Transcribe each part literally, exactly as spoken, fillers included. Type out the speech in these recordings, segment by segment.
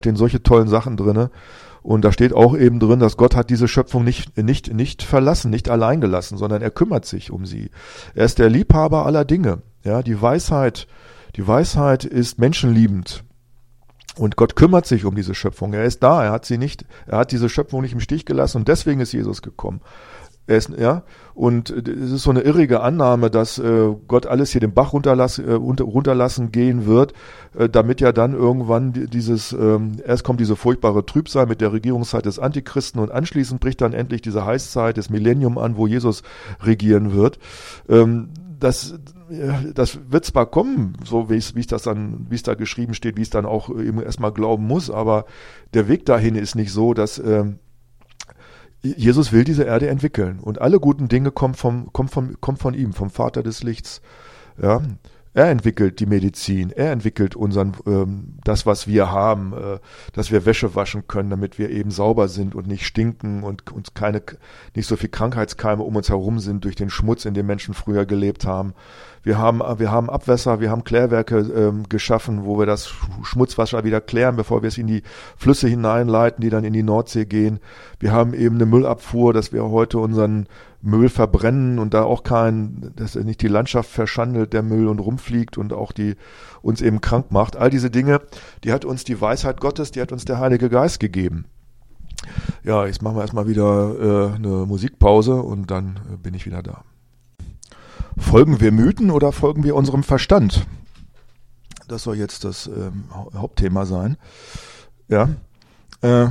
stehen solche tollen Sachen drinne. Und da steht auch eben drin, dass Gott hat diese Schöpfung nicht, nicht, nicht verlassen, nicht allein gelassen, sondern er kümmert sich um sie. Er ist der Liebhaber aller Dinge. Ja, die Weisheit, die Weisheit ist menschenliebend. Und Gott kümmert sich um diese Schöpfung. Er ist da, er hat sie nicht, er hat diese Schöpfung nicht im Stich gelassen und deswegen ist Jesus gekommen. Er ist, ja, und es ist so eine irrige Annahme, dass äh, Gott alles hier den Bach runterlassen, äh, runterlassen gehen wird, äh, damit ja dann irgendwann dieses, ähm, erst kommt diese furchtbare Trübsal mit der Regierungszeit des Antichristen und anschließend bricht dann endlich diese Heißzeit des Millennium an, wo Jesus regieren wird. Ähm, das, das wird zwar kommen, so wie es, wie es das dann, wie es da geschrieben steht, wie es dann auch eben erstmal glauben muss, aber der Weg dahin ist nicht so, dass ähm, Jesus will diese Erde entwickeln und alle guten Dinge kommen vom, kommen vom, kommen von ihm, vom Vater des Lichts. Ja, er entwickelt die Medizin, er entwickelt unseren, ähm, das, was wir haben, äh, dass wir Wäsche waschen können, damit wir eben sauber sind und nicht stinken und uns keine, nicht so viel Krankheitskeime um uns herum sind durch den Schmutz, in dem Menschen früher gelebt haben. Wir haben, wir haben Abwässer, wir haben Klärwerke ähm, geschaffen, wo wir das Schmutzwasser wieder klären, bevor wir es in die Flüsse hineinleiten, die dann in die Nordsee gehen. Wir haben eben eine Müllabfuhr, dass wir heute unseren Müll verbrennen und da auch kein, dass er nicht die Landschaft verschandelt, der Müll und rumfliegt und auch die uns eben krank macht. All diese Dinge, die hat uns die Weisheit Gottes, die hat uns der Heilige Geist gegeben. Ja, jetzt machen wir erstmal wieder äh, eine Musikpause und dann äh, bin ich wieder da. Folgen wir Mythen oder folgen wir unserem Verstand? Das soll jetzt das ähm, Hauptthema sein. Ja. Äh,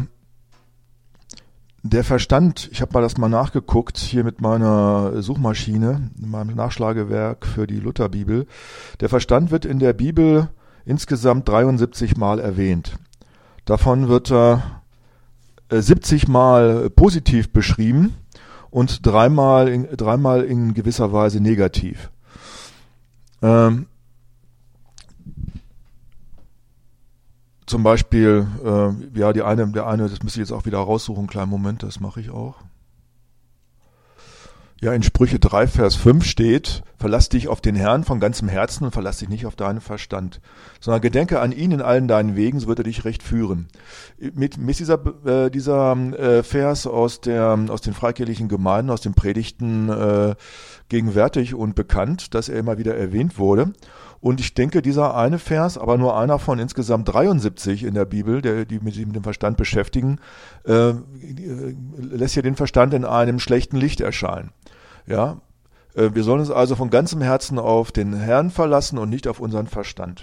der Verstand, ich habe mal das mal nachgeguckt, hier mit meiner Suchmaschine, in meinem Nachschlagewerk für die Lutherbibel. Der Verstand wird in der Bibel insgesamt dreiundsiebzig Mal erwähnt. Davon wird er äh, siebzig Mal positiv beschrieben und dreimal in, dreimal in gewisser Weise negativ. Ähm, zum Beispiel, äh, ja, die eine, der eine, das müsste ich jetzt auch wieder raussuchen, einen kleinen Moment, das mache ich auch. Ja, in Sprüche drei, Vers fünf steht, verlass dich auf den Herrn von ganzem Herzen und verlass dich nicht auf deinen Verstand, sondern gedenke an ihn in allen deinen Wegen, so wird er dich recht führen. Mit, mit dieser, äh, dieser äh, Vers aus, der, aus den freikirchlichen Gemeinden, aus den Predigten äh, gegenwärtig und bekannt, dass er immer wieder erwähnt wurde. Und ich denke, dieser eine Vers, aber nur einer von insgesamt dreiundsiebzig in der Bibel, der, die sich mit dem Verstand beschäftigen, äh, lässt hier den Verstand in einem schlechten Licht erscheinen. Ja, äh, wir sollen uns also von ganzem Herzen auf den Herrn verlassen und nicht auf unseren Verstand.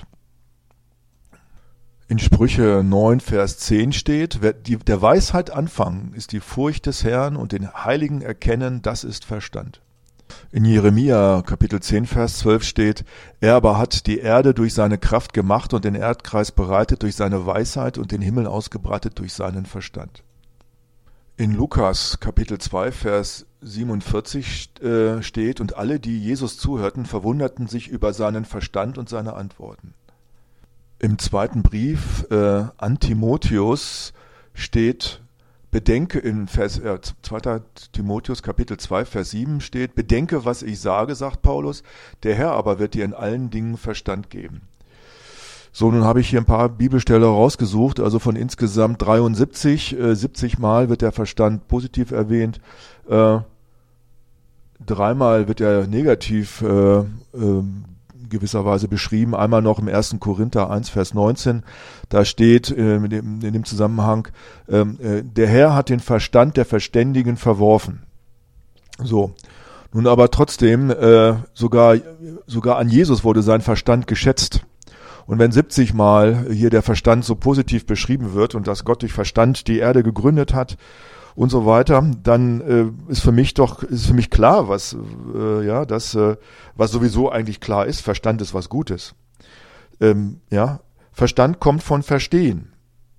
In Sprüche neun, Vers zehn steht, wer die, der Weisheit Anfang ist die Furcht des Herrn und den Heiligen erkennen, das ist Verstand. In Jeremia Kapitel zehn, Vers zwölf steht, er aber hat die Erde durch seine Kraft gemacht und den Erdkreis bereitet durch seine Weisheit und den Himmel ausgebreitet durch seinen Verstand. In Lukas Kapitel zwei, Vers siebenundvierzig äh, steht, und alle, die Jesus zuhörten, verwunderten sich über seinen Verstand und seine Antworten. Im zweiten Brief äh, an Timotheus steht, Bedenke in Vers, äh, zweiter Timotheus Kapitel zwei, Vers sieben steht, bedenke, was ich sage, sagt Paulus, der Herr aber wird dir in allen Dingen Verstand geben. So, nun habe ich hier ein paar Bibelstellen rausgesucht, also von insgesamt dreiundsiebzig, äh, siebzig Mal wird der Verstand positiv erwähnt, äh, dreimal wird er negativ äh, äh, gewisserweise beschrieben, einmal noch im ersten Korinther eins, Vers neunzehn, da steht äh, in, dem, in dem Zusammenhang, äh, der Herr hat den Verstand der Verständigen verworfen. So, nun aber trotzdem, äh, sogar, sogar an Jesus wurde sein Verstand geschätzt. Und wenn siebzig Mal hier der Verstand so positiv beschrieben wird und dass Gott durch Verstand die Erde gegründet hat und so weiter, dann äh, ist für mich doch ist für mich klar, was äh, ja, das äh, was sowieso eigentlich klar ist, Verstand ist was Gutes. Ähm, ja, Verstand kommt von Verstehen.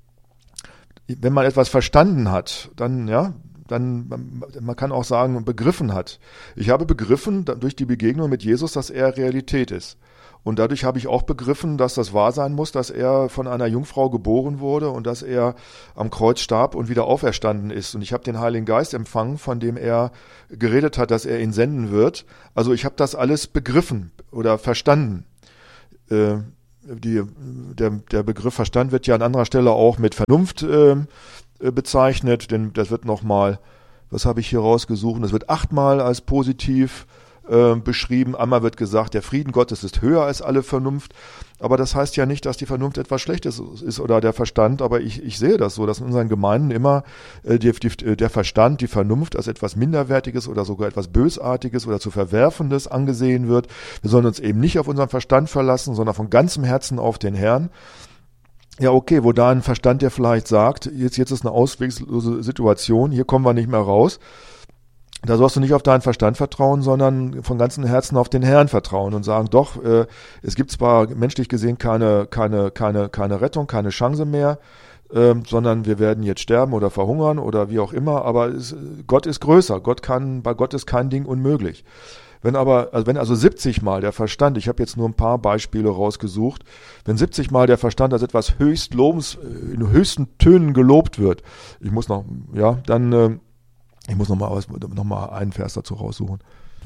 Wenn man etwas verstanden hat, dann ja, dann man, man kann auch sagen, begriffen hat. Ich habe begriffen durch die Begegnung mit Jesus, dass er Realität ist. Und dadurch habe ich auch begriffen, dass das wahr sein muss, dass er von einer Jungfrau geboren wurde und dass er am Kreuz starb und wieder auferstanden ist. Und ich habe den Heiligen Geist empfangen, von dem er geredet hat, dass er ihn senden wird. Also ich habe das alles begriffen oder verstanden. Äh, die, der, der Begriff Verstand wird ja an anderer Stelle auch mit Vernunft äh, bezeichnet, denn das wird nochmal, was habe ich hier rausgesucht, das wird achtmal als positiv äh, beschrieben. Einmal wird gesagt, der Frieden Gottes ist höher als alle Vernunft, aber das heißt ja nicht, dass die Vernunft etwas Schlechtes ist oder der Verstand, aber ich, ich sehe das so, dass in unseren Gemeinden immer äh, die, die, der Verstand, die Vernunft als etwas Minderwertiges oder sogar etwas Bösartiges oder zu Verwerfendes angesehen wird. Wir sollen uns eben nicht auf unseren Verstand verlassen, sondern von ganzem Herzen auf den Herrn. Ja, okay, wo da ein Verstand, der vielleicht sagt, jetzt, jetzt ist eine auswegslose Situation, hier kommen wir nicht mehr raus. Da sollst du nicht auf deinen Verstand vertrauen, sondern von ganzem Herzen auf den Herrn vertrauen und sagen, doch, äh, es gibt zwar menschlich gesehen keine, keine, keine, keine Rettung, keine Chance mehr, äh, sondern wir werden jetzt sterben oder verhungern oder wie auch immer, aber es, Gott ist größer. Gott kann, bei Gott ist kein Ding unmöglich. Wenn aber, also wenn also siebzig Mal der Verstand, ich habe jetzt nur ein paar Beispiele rausgesucht, wenn siebzig Mal der Verstand als etwas höchst lobens, in höchsten Tönen gelobt wird, ich muss noch, ja, dann, äh, ich muss noch mal, noch mal einen Vers dazu raussuchen,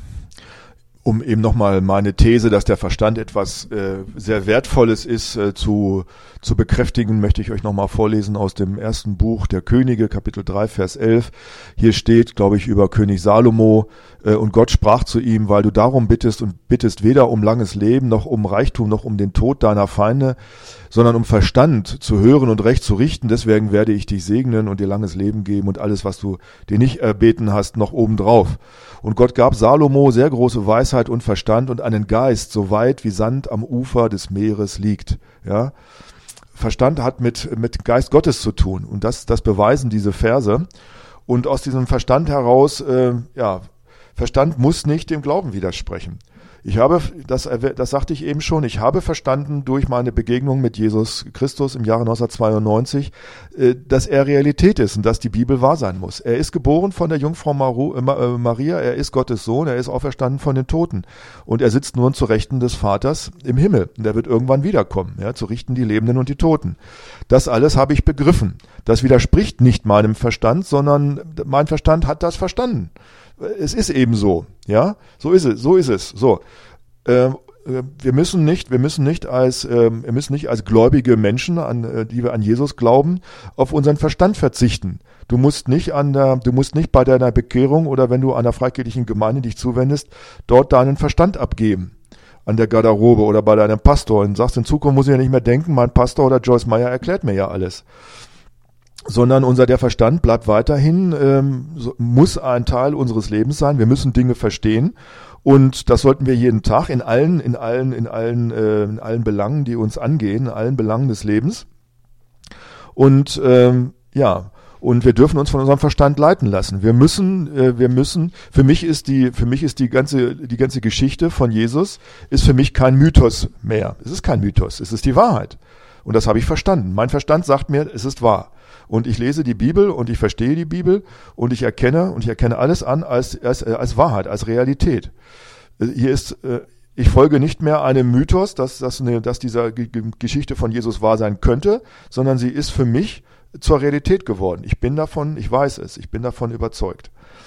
um eben nochmal meine These, dass der Verstand etwas äh, sehr Wertvolles ist, äh, zu, zu bekräftigen, möchte ich euch nochmal vorlesen aus dem ersten Buch der Könige, Kapitel drei, Vers elf. Hier steht, glaube ich, über König Salomo, äh, und Gott sprach zu ihm, weil du darum bittest und bittest weder um langes Leben, noch um Reichtum, noch um den Tod deiner Feinde, sondern um Verstand zu hören und Recht zu richten. Deswegen werde ich dich segnen und dir langes Leben geben und alles, was du dir nicht erbeten hast, noch obendrauf. Und Gott gab Salomo sehr große Weisheit und Verstand und einen Geist, so weit wie Sand am Ufer des Meeres liegt. Ja, Verstand hat mit, mit Geist Gottes zu tun. Und das, das beweisen diese Verse. Und aus diesem Verstand heraus, äh, ja, Verstand muss nicht dem Glauben widersprechen. Ich habe, das, das sagte ich eben schon, ich habe verstanden durch meine Begegnung mit Jesus Christus im Jahre neunzehnhundertzweiundneunzig, dass er Realität ist und dass die Bibel wahr sein muss. Er ist geboren von der Jungfrau Maria, er ist Gottes Sohn, er ist auferstanden von den Toten und er sitzt nun zu Rechten des Vaters im Himmel. Und er wird irgendwann wiederkommen, ja, zu richten die Lebenden und die Toten. Das alles habe ich begriffen. Das widerspricht nicht meinem Verstand, sondern mein Verstand hat das verstanden. Es ist eben so, ja, so ist es, so ist es, so. Ähm, wir müssen nicht, wir müssen nicht als, ähm, wir müssen nicht als gläubige Menschen, an, äh, die wir an Jesus glauben, auf unseren Verstand verzichten. Du musst nicht an der, du musst nicht bei deiner Bekehrung oder wenn du einer freikirchlichen Gemeinde dich zuwendest, dort deinen Verstand abgeben. An der Garderobe oder bei deinem Pastor und sagst, in Zukunft muss ich ja nicht mehr denken, mein Pastor oder Joyce Meyer erklärt mir ja alles. Sondern unser der Verstand bleibt weiterhin, ähm, so, muss ein Teil unseres Lebens sein. Wir müssen Dinge verstehen und das sollten wir jeden Tag in allen, in allen, in allen, äh, in allen Belangen, die uns angehen, in allen Belangen des Lebens. Und ähm, ja, und wir dürfen uns von unserem Verstand leiten lassen. Wir müssen, äh, wir müssen. Für mich ist die, für mich ist die ganze, die ganze Geschichte von Jesus ist für mich kein Mythos mehr. Es ist kein Mythos, es ist die Wahrheit. Und das habe ich verstanden. Mein Verstand sagt mir, es ist wahr. Und ich lese die Bibel und ich verstehe die Bibel und ich erkenne und ich erkenne alles an als, als, als Wahrheit, als Realität. Hier ist, ich folge nicht mehr einem Mythos, dass, dass, eine, dass diese Geschichte von Jesus wahr sein könnte, sondern sie ist für mich zur Realität geworden. Ich bin davon, ich weiß es, ich bin davon überzeugt.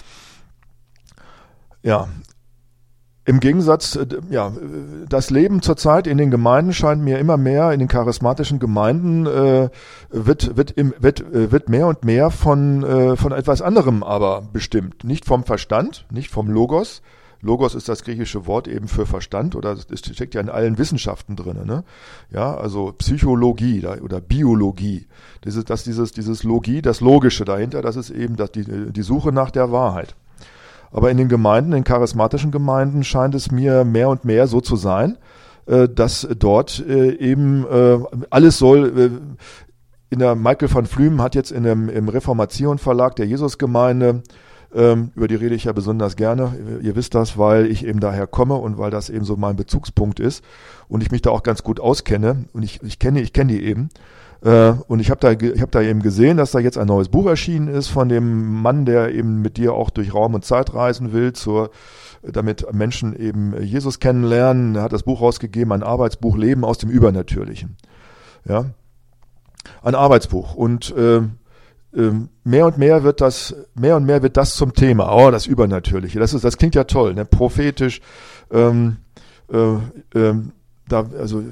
Ja. Im Gegensatz, ja, das Leben zurzeit in den Gemeinden scheint mir immer mehr, in den charismatischen Gemeinden, äh, wird, wird, im, wird, wird mehr und mehr von, äh, von etwas anderem aber bestimmt. Nicht vom Verstand, nicht vom Logos. Logos ist das griechische Wort eben für Verstand oder es steckt ja in allen Wissenschaften drin, ne? Ja, also Psychologie oder Biologie. Das ist, das, dieses, dieses Logie, das Logische dahinter, das ist eben das, die, die Suche nach der Wahrheit. Aber in den Gemeinden, in charismatischen Gemeinden scheint es mir mehr und mehr so zu sein, dass dort eben alles soll. In der Michael van Flüem hat jetzt in dem, im Reformation Verlag der Jesusgemeinde, über die rede ich ja besonders gerne, ihr wisst das, weil ich eben daher komme und weil das eben so mein Bezugspunkt ist und ich mich da auch ganz gut auskenne und ich, ich kenne ich kenne die eben. Und ich habe da, ich hab da eben gesehen, dass da jetzt ein neues Buch erschienen ist von dem Mann, der eben mit dir auch durch Raum und Zeit reisen will, zur, damit Menschen eben Jesus kennenlernen. Er hat das Buch rausgegeben, ein Arbeitsbuch, Leben aus dem Übernatürlichen. Ja, ein Arbeitsbuch. Und äh, äh, mehr und mehr wird das, mehr und mehr wird das zum Thema. Oh, das Übernatürliche. Das ist, das klingt ja toll, ne? Prophetisch. Ähm, äh, äh, da, also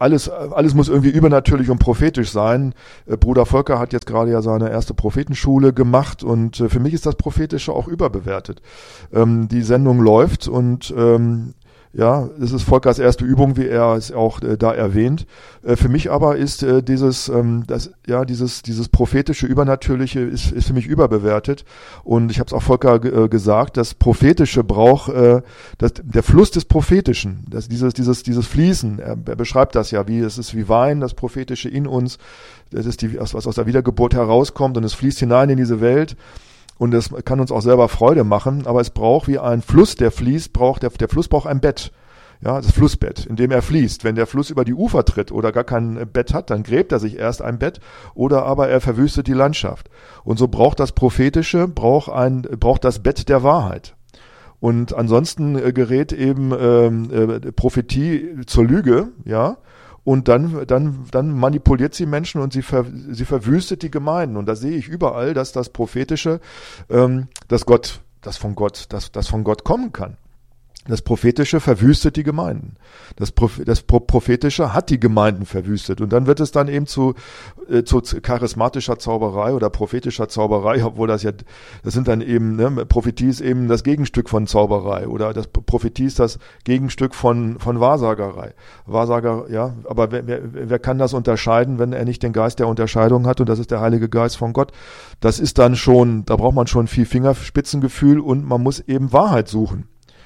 alles, alles muss irgendwie übernatürlich und prophetisch sein. Äh, Bruder Volker hat jetzt gerade ja seine erste Prophetenschule gemacht und äh, für mich ist das Prophetische auch überbewertet. Ähm, die Sendung läuft und ähm, ja, das ist Volkers erste Übung, wie er es auch äh, da erwähnt. Äh, für mich aber ist äh, dieses, ähm, das, ja, dieses, dieses prophetische, übernatürliche ist, ist für mich überbewertet. Und ich habe es auch Volker g- äh, gesagt, das Prophetische braucht, äh, das, der Fluss des Prophetischen, das, dieses, dieses, dieses Fließen. Er, er beschreibt das ja, wie es ist wie Wein, das Prophetische in uns, das ist die, was aus der Wiedergeburt herauskommt und es fließt hinein in diese Welt. Und es kann uns auch selber Freude machen, aber es braucht wie ein Fluss, der fließt, braucht der, der Fluss braucht ein Bett. Ja, das Flussbett, in dem er fließt. Wenn der Fluss über die Ufer tritt oder gar kein Bett hat, dann gräbt er sich erst ein Bett oder aber er verwüstet die Landschaft. Und so braucht das Prophetische, braucht ein, braucht das Bett der Wahrheit. Und ansonsten äh, gerät eben ähm, äh, Prophetie zur Lüge, ja. Und dann, dann, dann manipuliert sie Menschen und sie, ver, sie verwüstet die Gemeinden. Und da sehe ich überall, dass das Prophetische, ähm, dass Gott, das von Gott, das, das von Gott kommen kann. Das Prophetische verwüstet die Gemeinden. Das, Proph- das Prophetische hat die Gemeinden verwüstet. Und dann wird es dann eben zu, äh, zu charismatischer Zauberei oder prophetischer Zauberei, obwohl das ja, das sind dann eben, ne, Prophetie ist eben das Gegenstück von Zauberei oder das Prophetie ist das Gegenstück von, von Wahrsagerei. Wahrsager, ja, aber wer, wer, wer kann das unterscheiden, wenn er nicht den Geist der Unterscheidung hat und das ist der Heilige Geist von Gott? Das ist dann schon, da braucht man schon viel Fingerspitzengefühl und man muss eben Wahrheit suchen.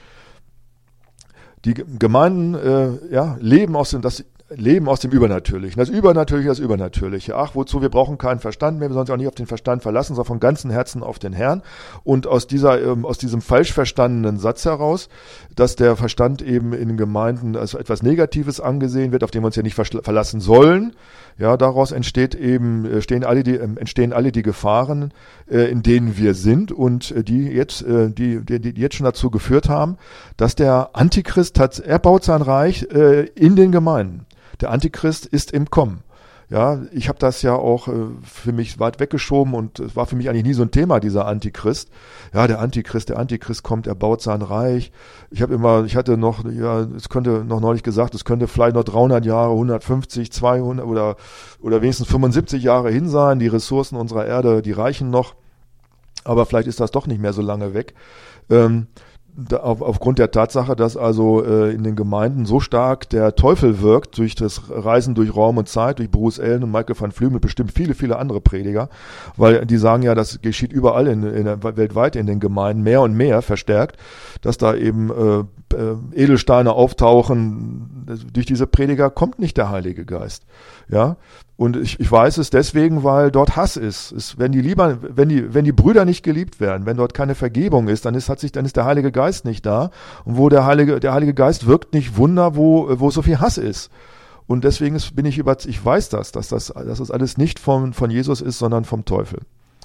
Die Gemeinden äh, ja, leben aus dem, das Leben aus dem Übernatürlichen. Das Übernatürliche, das Übernatürliche. Ach, wozu? Wir brauchen keinen Verstand mehr. Wir sollen uns auch nicht auf den Verstand verlassen, sondern von ganzem Herzen auf den Herrn. Und aus dieser, ähm, aus diesem falsch verstandenen Satz heraus, dass der Verstand eben in Gemeinden als etwas Negatives angesehen wird, auf den wir uns ja nicht verschl- verlassen sollen. Ja, daraus entsteht eben, äh, stehen alle die, äh, entstehen alle die Gefahren, äh, in denen wir sind und äh, die jetzt, äh, die, die, die jetzt schon dazu geführt haben, dass der Antichrist hat, er baut sein Reich äh, in den Gemeinden. Der Antichrist ist im Kommen. Ja, ich habe das ja auch äh, für mich weit weggeschoben und es war für mich eigentlich nie so ein Thema, dieser Antichrist. Ja, der Antichrist, der Antichrist kommt, er baut sein Reich. Ich habe immer, ich hatte noch, ja, es könnte noch neulich gesagt, es könnte vielleicht noch dreihundert Jahre, hundertfünfzig, zweihundert oder oder wenigstens fünfundsiebzig Jahre hin sein. Die Ressourcen unserer Erde, die reichen noch, aber vielleicht ist das doch nicht mehr so lange weg. Ähm, Da, auf, aufgrund der Tatsache, dass also äh, in den Gemeinden so stark der Teufel wirkt, durch das Reisen durch Raum und Zeit, durch Bruce Allen und Michael van Flügel, bestimmt viele, viele andere Prediger, weil die sagen ja, das geschieht überall in, in der, weltweit in den Gemeinden, mehr und mehr verstärkt, dass da eben äh, äh, Edelsteine auftauchen. Durch diese Prediger kommt nicht der Heilige Geist. Ja, und ich, ich weiß es deswegen, weil dort Hass ist. Es, wenn die lieber, wenn die, wenn die Brüder nicht geliebt werden, wenn dort keine Vergebung ist, dann ist, hat sich, dann ist der Heilige Geist nicht da. Und wo der Heilige, der Heilige Geist wirkt nicht Wunder, wo, wo so viel Hass ist. Und deswegen ist, bin ich über, ich weiß das, dass das, dass das alles nicht von, von Jesus ist, sondern vom Teufel.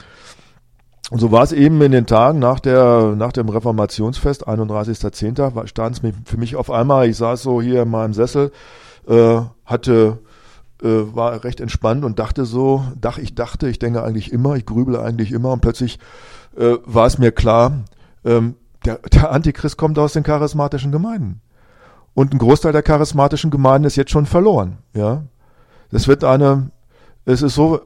Und so war es eben in den Tagen nach der, nach dem Reformationsfest, einunddreißigster zehnter stand es für mich auf einmal, ich saß so hier in meinem Sessel, äh, hatte, war recht entspannt und dachte so, dach, ich dachte, ich denke eigentlich immer, ich grübele eigentlich immer und plötzlich äh, war es mir klar, ähm, der, der Antichrist kommt aus den charismatischen Gemeinden. Und ein Großteil der charismatischen Gemeinden ist jetzt schon verloren. Ja, das wird eine, es ist so,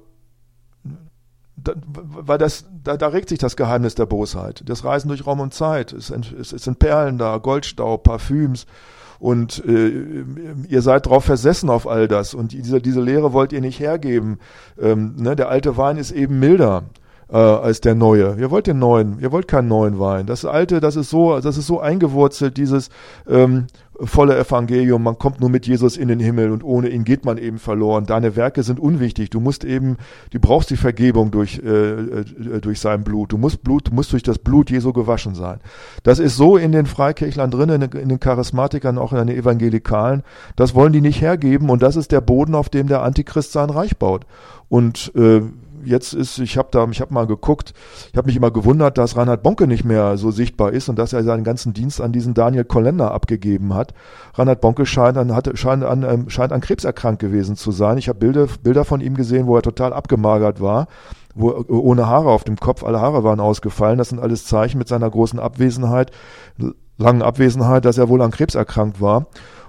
da, weil das, da, da regt sich das Geheimnis der Bosheit. Das Reisen durch Raum und Zeit, es, es, es sind Perlen da, Goldstaub, Parfüms. Und äh, ihr seid drauf versessen auf all das und diese, diese Lehre wollt ihr nicht hergeben. Ähm, ne, der alte Wein ist eben milder äh, als der neue. Ihr wollt den neuen, ihr wollt keinen neuen Wein. Das alte, das ist so, das ist so eingewurzelt, dieses ähm, volle Evangelium. Man kommt nur mit Jesus in den Himmel und ohne ihn geht man eben verloren. Deine Werke sind unwichtig. Du musst eben, du brauchst die Vergebung durch äh, durch sein Blut. Du musst Blut, du musst durch das Blut Jesu gewaschen sein. Das ist so in den Freikirchlern drin, in, in den Charismatikern, auch in den Evangelikalen. Das wollen die nicht hergeben und das ist der Boden, auf dem der Antichrist sein Reich baut. Und äh, jetzt ist, ich habe da, ich habe mal geguckt, ich habe mich immer gewundert, dass Reinhard Bonke nicht mehr so sichtbar ist und dass er seinen ganzen Dienst an diesen Daniel Kolender abgegeben hat. Reinhard Bonke scheint an, hatte, scheint an, ähm, scheint an Krebs erkrankt gewesen zu sein. Ich habe Bilder, Bilder von ihm gesehen, wo er total abgemagert war, wo ohne Haare auf dem Kopf, alle Haare waren ausgefallen. Das sind alles Zeichen mit seiner großen Abwesenheit, langen Abwesenheit, dass er wohl an Krebs erkrankt war.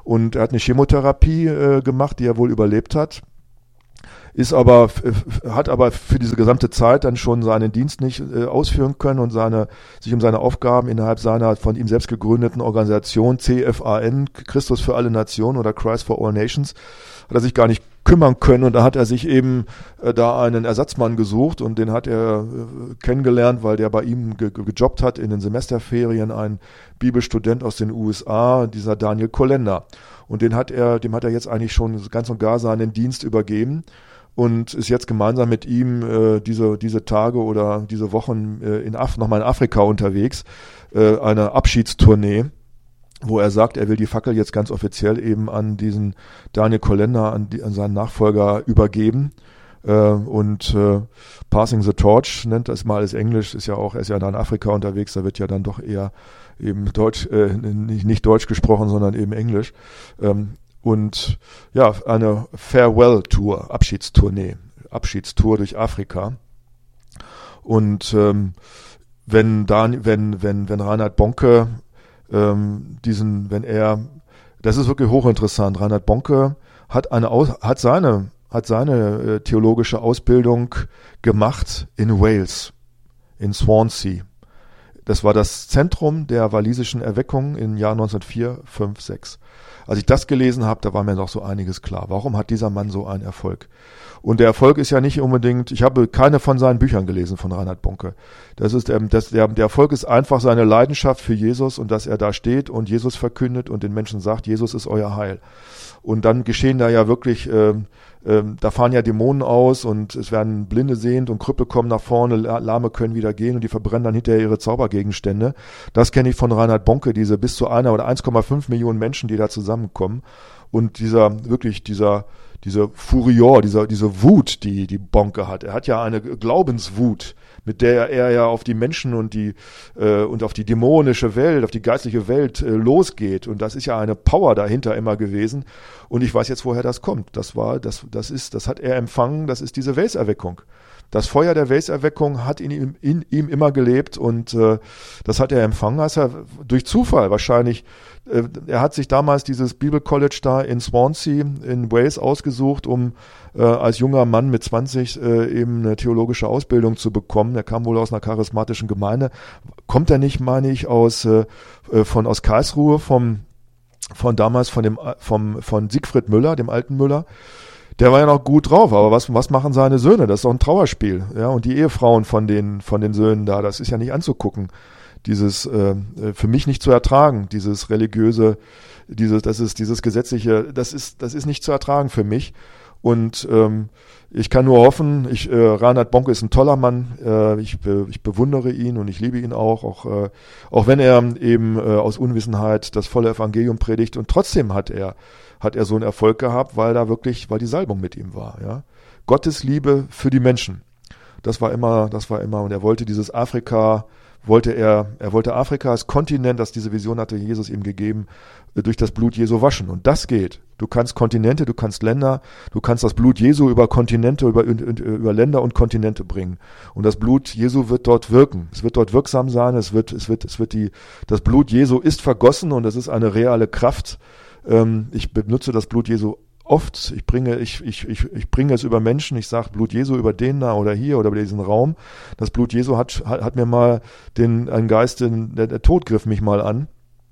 Und er hat eine Chemotherapie äh, gemacht, die er wohl überlebt hat. Ist aber, hat aber für diese gesamte Zeit dann schon seinen Dienst nicht äh, ausführen können und seine, sich um seine Aufgaben innerhalb seiner von ihm selbst gegründeten Organisation C F A N, Christus für alle Nationen oder Christ for all Nations, hat er sich gar nicht kümmern können und da hat er sich eben äh, da einen Ersatzmann gesucht und den hat er äh, kennengelernt, weil der bei ihm ge- gejobbt hat in den Semesterferien, ein Bibelstudent aus den U S A, dieser Daniel Kolender. Und den hat er, dem hat er jetzt eigentlich schon ganz und gar seinen Dienst übergeben. Und ist jetzt gemeinsam mit ihm äh, diese diese Tage oder diese Wochen äh, in Af- nochmal in Afrika unterwegs, äh, eine Abschiedstournee, wo er sagt, er will die Fackel jetzt ganz offiziell eben an diesen Daniel Kolender, an, die, an seinen Nachfolger übergeben. Äh, und äh, Passing the Torch nennt das mal als Englisch, ist ja auch, er ist ja da in Afrika unterwegs, da wird ja dann doch eher eben Deutsch, äh, nicht, nicht Deutsch gesprochen, sondern eben Englisch. Ähm, Und ja, eine Farewell-Tour, Abschiedstournee, Abschiedstour durch Afrika. Und ähm, wenn dann, wenn, wenn, wenn Reinhard Bonke ähm, diesen, wenn er, das ist wirklich hochinteressant, Reinhard Bonke hat eine hat seine, hat seine äh, theologische Ausbildung gemacht in Wales, in Swansea. Das war das Zentrum der walisischen Erweckung im Jahr neunzehnhundertvier, fünf, sechs. Als ich das gelesen habe, da war mir noch so einiges klar. Warum hat dieser Mann so einen Erfolg? Und der Erfolg ist ja nicht unbedingt, ich habe keine von seinen Büchern gelesen von Reinhard Bonke. Das ist, ähm, das, der, der Erfolg ist einfach seine Leidenschaft für Jesus und dass er da steht und Jesus verkündet und den Menschen sagt, Jesus ist euer Heil. Und dann geschehen da ja wirklich, ähm, ähm, da fahren ja Dämonen aus und es werden Blinde sehend und Krüppel kommen nach vorne, Lahme können wieder gehen und die verbrennen dann hinterher ihre Zaubergegenstände. Das kenne ich von Reinhard Bonke, diese bis zu einer oder eins Komma fünf Millionen Menschen, die da zusammenkommen. Und dieser, wirklich dieser, diese Furior, dieser, diese Wut, die, die Bonke hat. Er hat ja eine Glaubenswut, mit der er ja auf die Menschen und die, äh, und auf die dämonische Welt, auf die geistliche Welt äh, losgeht. Und das ist ja eine Power dahinter immer gewesen. Und ich weiß jetzt, woher das kommt. Das war, das, das ist, das hat er empfangen, das ist diese Welserweckung. Das Feuer der Welserweckung hat in ihm, in ihm immer gelebt und äh, das hat er empfangen, als er durch Zufall wahrscheinlich, äh, er hat sich damals dieses Bibelcollege da in Swansea in Wales ausgesucht, um äh, als junger Mann mit zwanzig äh, eben eine theologische Ausbildung zu bekommen. Er kam wohl aus einer charismatischen Gemeinde. Kommt er nicht, meine ich, aus äh, von aus Karlsruhe, vom von damals von dem vom von Siegfried Müller, dem alten Müller. Der war ja noch gut drauf, aber was, was machen seine Söhne? Das ist doch ein Trauerspiel. Ja, und die Ehefrauen von den, von den Söhnen da, das ist ja nicht anzugucken. Dieses, äh, für mich nicht zu ertragen, dieses religiöse, dieses, das ist, dieses gesetzliche, das ist, das ist nicht zu ertragen für mich. Und, ähm, ich kann nur hoffen, ich, äh, Reinhard Bonke ist ein toller Mann, äh, ich, be, ich bewundere ihn und ich liebe ihn auch, auch, äh, auch wenn er eben, äh, aus Unwissenheit das volle Evangelium predigt und trotzdem hat er, hat er so einen Erfolg gehabt, weil da wirklich, weil die Salbung mit ihm war, ja. Gottes Liebe für die Menschen. Das war immer, das war immer, und er wollte dieses Afrika, wollte er, er wollte Afrika als Kontinent, das diese Vision hatte Jesus ihm gegeben, durch das Blut Jesu waschen. Und das geht. Du kannst Kontinente, du kannst Länder, du kannst das Blut Jesu über Kontinente, über, über Länder und Kontinente bringen. Und das Blut Jesu wird dort wirken. Es wird dort wirksam sein. Es wird, es wird, es wird die, das Blut Jesu ist vergossen und es ist eine reale Kraft. Ich benutze das Blut Jesu oft. Ich bringe, ich, ich, ich, ich bringe es über Menschen. Ich sage Blut Jesu über den da oder hier oder über diesen Raum. Das Blut Jesu hat, hat, hat mir mal den, einen Geist, den, der, der Tod griff mich mal an.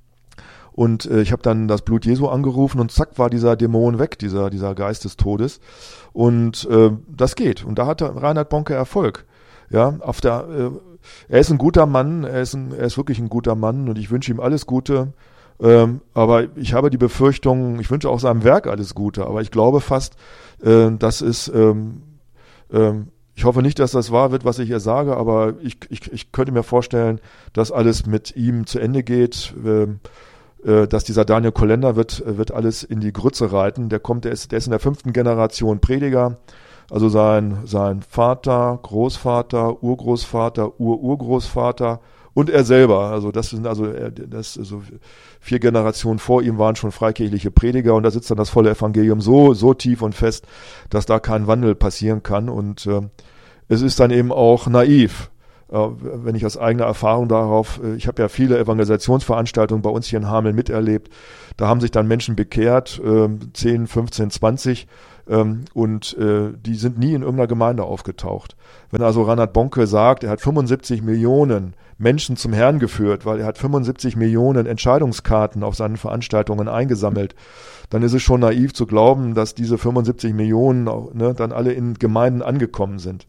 Und äh, ich habe dann das Blut Jesu angerufen und zack war dieser Dämon weg, dieser, dieser Geist des Todes. Und äh, das geht. Und da hat Reinhard Bonke Erfolg. Ja, auf der, äh, er ist ein guter Mann. Er ist, ein, er ist wirklich ein guter Mann und ich wünsche ihm alles Gute. Ähm, aber ich habe die Befürchtung, ich wünsche auch seinem Werk alles Gute, aber ich glaube fast, äh, das ist, ähm, ähm, ich hoffe nicht, dass das wahr wird, was ich hier sage, aber ich, ich, ich könnte mir vorstellen, dass alles mit ihm zu Ende geht, ähm, äh, dass dieser Daniel Kolender wird, wird alles in die Grütze reiten. Der kommt, der ist, der ist in der fünften Generation Prediger. Also sein, sein Vater, Großvater, Urgroßvater, Ururgroßvater und er selber. Also das sind also, das also vier Generationen vor ihm waren schon freikirchliche Prediger und da sitzt dann das volle Evangelium so, so tief und fest, dass da kein Wandel passieren kann und äh, es ist dann eben auch naiv, wenn ich aus eigener Erfahrung darauf, ich habe ja viele Evangelisationsveranstaltungen bei uns hier in Hameln miterlebt, da haben sich dann Menschen bekehrt, zehn, fünfzehn, zwanzig, und die sind nie in irgendeiner Gemeinde aufgetaucht. Wenn also Reinhard Bonke sagt, er hat fünfundsiebzig Millionen Menschen zum Herrn geführt, weil er hat fünfundsiebzig Millionen Entscheidungskarten auf seinen Veranstaltungen eingesammelt, dann ist es schon naiv zu glauben, dass diese fünfundsiebzig Millionen, ne, dann alle in Gemeinden angekommen sind.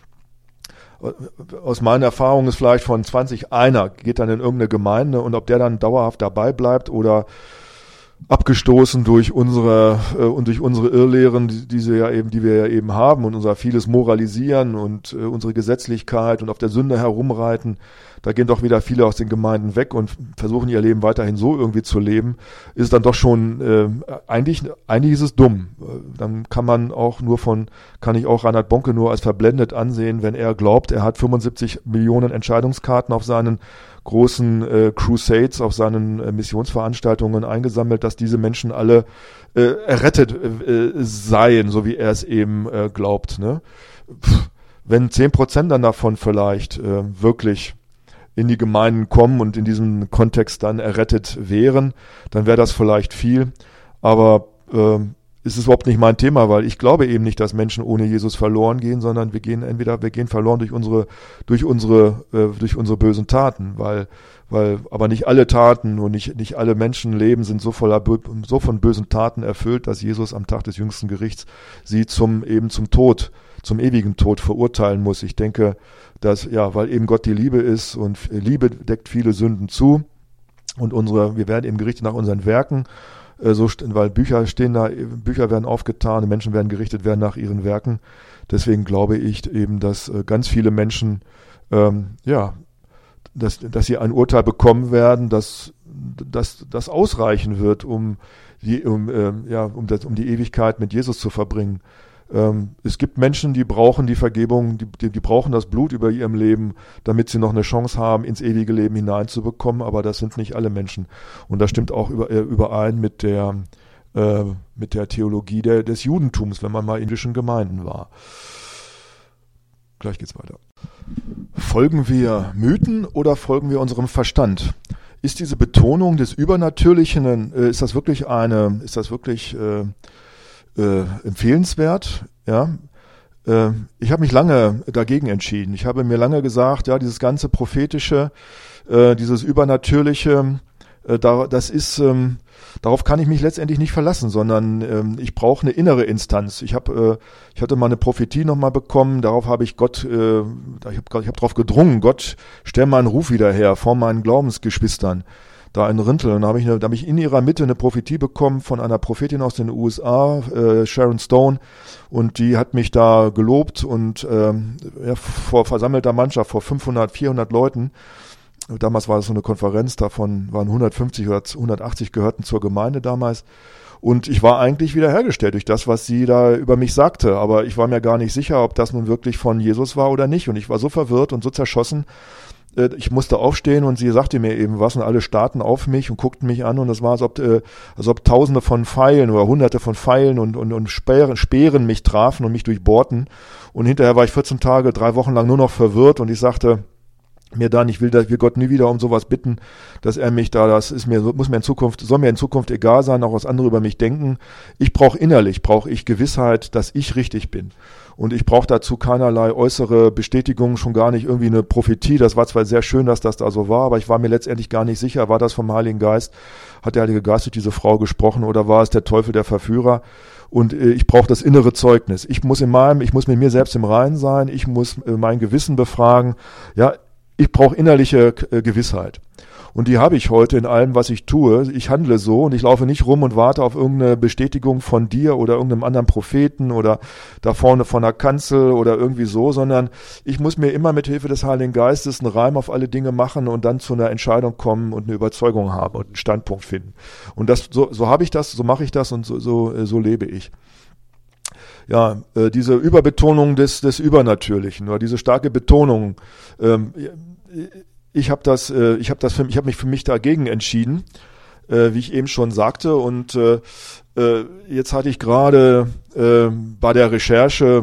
Aus meiner Erfahrung ist vielleicht von zwanzig einer geht dann in irgendeine Gemeinde, und ob der dann dauerhaft dabei bleibt oder abgestoßen durch unsere äh, und durch unsere Irrlehren, die, diese ja eben, die wir ja eben haben, und unser vieles Moralisieren und äh, unsere Gesetzlichkeit und auf der Sünde herumreiten, da gehen doch wieder viele aus den Gemeinden weg und versuchen ihr Leben weiterhin so irgendwie zu leben, ist dann doch schon äh, eigentlich eigentlich ist es dumm. Dann kann man auch nur von kann ich auch Reinhard Bonke nur als verblendet ansehen, wenn er glaubt, er hat fünfundsiebzig Millionen Entscheidungskarten auf seinen großen äh, Crusades, auf seinen äh, Missionsveranstaltungen eingesammelt, dass diese Menschen alle äh, errettet äh, seien, so wie er es eben äh, glaubt. Ne? Pff, wenn zehn Prozent dann davon vielleicht äh, wirklich in die Gemeinden kommen und in diesem Kontext dann errettet wären, dann wäre das vielleicht viel. Aber äh, ist es überhaupt nicht mein Thema, weil ich glaube eben nicht, dass Menschen ohne Jesus verloren gehen, sondern wir gehen entweder wir gehen verloren durch unsere durch unsere äh, durch unsere bösen Taten, weil weil aber nicht alle Taten und nicht nicht alle Menschenleben sind so voller so von bösen Taten erfüllt, dass Jesus am Tag des jüngsten Gerichts sie zum eben zum Tod, zum ewigen Tod verurteilen muss. Ich denke, dass ja, weil eben Gott die Liebe ist und Liebe deckt viele Sünden zu, und unsere wir werden eben gerichtet nach unseren Werken. So, weil Bücher stehen da, Bücher werden aufgetan, Menschen werden gerichtet werden nach ihren Werken. Deswegen glaube ich eben, dass ganz viele Menschen, ähm, ja, dass, dass sie ein Urteil bekommen werden, dass das das ausreichen wird, um die, um, ähm, ja, um, das, um die Ewigkeit mit Jesus zu verbringen. Ähm, es gibt Menschen, die brauchen die Vergebung, die, die, die brauchen das Blut über ihrem Leben, damit sie noch eine Chance haben, ins ewige Leben hineinzubekommen, aber das sind nicht alle Menschen. Und das stimmt auch über, äh, überein mit der, äh, mit der Theologie der, des Judentums, wenn man mal in indischen Gemeinden war. Gleich geht's weiter. Folgen wir Mythen oder folgen wir unserem Verstand? Ist diese Betonung des Übernatürlichen, äh, ist das wirklich eine, ist das wirklich äh, Äh, empfehlenswert, ja. Äh, ich habe mich lange dagegen entschieden. Ich habe mir lange gesagt, ja, dieses ganze prophetische, äh, dieses übernatürliche, äh, da, das ist, ähm, darauf kann ich mich letztendlich nicht verlassen, sondern ähm, ich brauche eine innere Instanz. Ich habe, äh, ich hatte mal eine Prophetie nochmal bekommen. Darauf habe ich Gott, äh, ich habe, ich habe darauf gedrungen. Gott, stell meinen Ruf wieder her vor meinen Glaubensgeschwistern. Da in Rintel, und da habe ich, eine, da habe ich in ihrer Mitte eine Prophetie bekommen von einer Prophetin aus den U S A, äh, Sharon Stone, und die hat mich da gelobt und ähm, ja, vor versammelter Mannschaft, vor fünfhundert, vierhundert Leuten. Damals war es so eine Konferenz, davon waren hundertfünfzig oder hundertachtzig gehörten zur Gemeinde damals. Und ich war eigentlich wiederhergestellt durch das, was sie da über mich sagte. Aber ich war mir gar nicht sicher, ob das nun wirklich von Jesus war oder nicht. Und ich war so verwirrt und so zerschossen. Ich musste aufstehen, und sie sagte mir eben was, und alle starrten auf mich und guckten mich an, und das war, als ob, äh, als ob Tausende von Pfeilen oder Hunderte von Pfeilen und, und, und Speeren, Speeren mich trafen und mich durchbohrten. Und hinterher war ich vierzehn Tage, drei Wochen lang nur noch verwirrt, und ich sagte mir dann, ich will, will Gott nie wieder um sowas bitten, dass er mich da, das ist mir, muss mir in Zukunft, soll mir in Zukunft egal sein, auch was andere über mich denken. Ich brauche innerlich, brauche ich Gewissheit, dass ich richtig bin. Und ich brauche dazu keinerlei äußere Bestätigung, schon gar nicht irgendwie eine Prophetie. Das war zwar sehr schön, dass das da so war, aber ich war mir letztendlich gar nicht sicher, war das vom Heiligen Geist? Hat der Heilige Geist durch diese Frau gesprochen, oder war es der Teufel, der Verführer? Und äh, ich brauche das innere Zeugnis. Ich muss in meinem, ich muss mit mir selbst im Reinen sein. Ich muss äh, mein Gewissen befragen. Ja, ich brauche innerliche äh, Gewissheit. Und die habe ich heute in allem, was ich tue. Ich handle so, und ich laufe nicht rum und warte auf irgendeine Bestätigung von dir oder irgendeinem anderen Propheten oder da vorne von der Kanzel oder irgendwie so, sondern ich muss mir immer mit Hilfe des Heiligen Geistes einen Reim auf alle Dinge machen und dann zu einer Entscheidung kommen und eine Überzeugung haben und einen Standpunkt finden. Und das so, so habe ich das, so mache ich das, und so, so, so lebe ich. Ja, äh, diese Überbetonung des, des Übernatürlichen oder diese starke Betonung, ähm, ich habe das, äh, ich habe das, für, ich habe mich für mich dagegen entschieden, äh, wie ich eben schon sagte, und äh, äh, jetzt hatte ich gerade äh, bei der Recherche,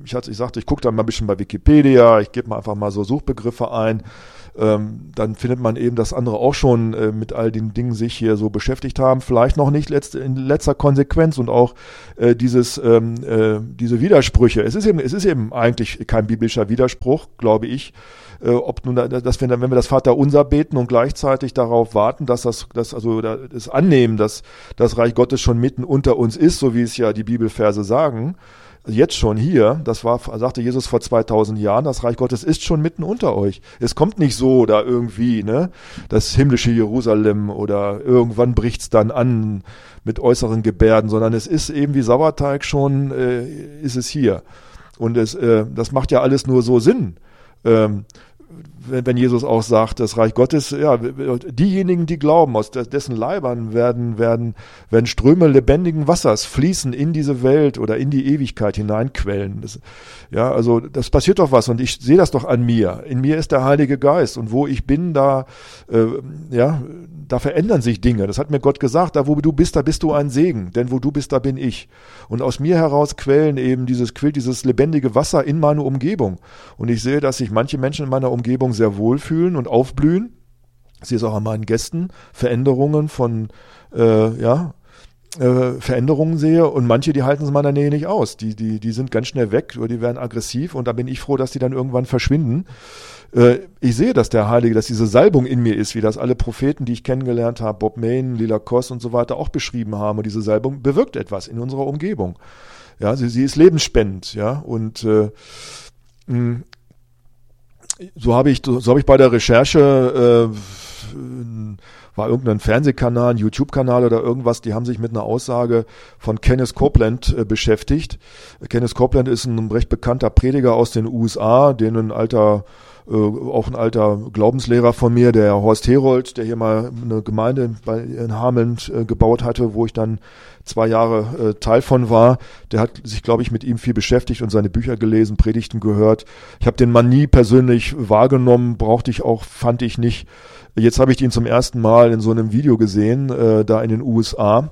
ich, hatte, ich sagte, ich gucke dann mal ein bisschen bei Wikipedia, ich gebe mal einfach mal so Suchbegriffe ein. Ähm, dann findet man eben, dass andere auch schon äh, mit all den Dingen sich hier so beschäftigt haben, vielleicht noch nicht letzt, in letzter Konsequenz und auch äh, dieses ähm, äh, diese Widersprüche. Es ist eben, es ist eben eigentlich kein biblischer Widerspruch, glaube ich, äh, ob nun, dass wir, wenn wir das Vaterunser beten und gleichzeitig darauf warten, dass das, das also das Annehmen, dass das Reich Gottes schon mitten unter uns ist, so wie es ja die Bibelverse sagen. Jetzt schon hier, das war, sagte Jesus vor zweitausend Jahren, das Reich Gottes ist schon mitten unter euch. Es kommt nicht so da irgendwie, ne, das himmlische Jerusalem oder irgendwann bricht's dann an mit äußeren Gebärden, sondern es ist eben wie Sauerteig schon, äh, ist es hier. Und es, äh, das macht ja alles nur so Sinn. Ähm, wenn Jesus auch sagt, das Reich Gottes, ja, diejenigen, die glauben, aus dessen Leibern werden, werden, werden Ströme lebendigen Wassers fließen in diese Welt oder in die Ewigkeit hineinquellen. Das, ja, also, das passiert doch was und ich sehe das doch an mir. In mir ist der Heilige Geist und wo ich bin, da, äh, ja, da verändern sich Dinge. Das hat mir Gott gesagt, da wo du bist, da bist du ein Segen, denn wo du bist, da bin ich. Und aus mir heraus quellen eben dieses, quillt dieses lebendige Wasser in meine Umgebung. Und ich sehe, dass sich manche Menschen in meiner Umgebung sehr wohlfühlen und aufblühen. Ich sehe es auch an meinen Gästen, Veränderungen von, äh, ja, äh, Veränderungen sehe und manche, die halten es in meiner Nähe nicht aus. Die, die, die sind ganz schnell weg oder die werden aggressiv und da bin ich froh, dass die dann irgendwann verschwinden. Äh, ich sehe, dass der Heilige, dass diese Salbung in mir ist, wie das alle Propheten, die ich kennengelernt habe, Bob Mayne, Lila Koss und so weiter auch beschrieben haben und diese Salbung bewirkt etwas in unserer Umgebung. Ja, sie, sie ist lebensspendend, ja, und äh, mh, So habe ich, so habe ich bei der Recherche, äh, war irgendein Fernsehkanal, ein YouTube-Kanal oder irgendwas, die haben sich mit einer Aussage von Kenneth Copeland äh, beschäftigt. Kenneth Copeland ist ein recht bekannter Prediger aus den U S A, den ein alter, äh, auch ein alter Glaubenslehrer von mir, der Horst Herold, der hier mal eine Gemeinde bei, in Hameln äh, gebaut hatte, wo ich dann zwei Jahre äh, Teil von war. Der hat sich, glaube ich, mit ihm viel beschäftigt und seine Bücher gelesen, Predigten gehört. Ich habe den Mann nie persönlich wahrgenommen, brauchte ich auch, fand ich nicht. Jetzt habe ich ihn zum ersten Mal in so einem Video gesehen, äh, da in den U S A.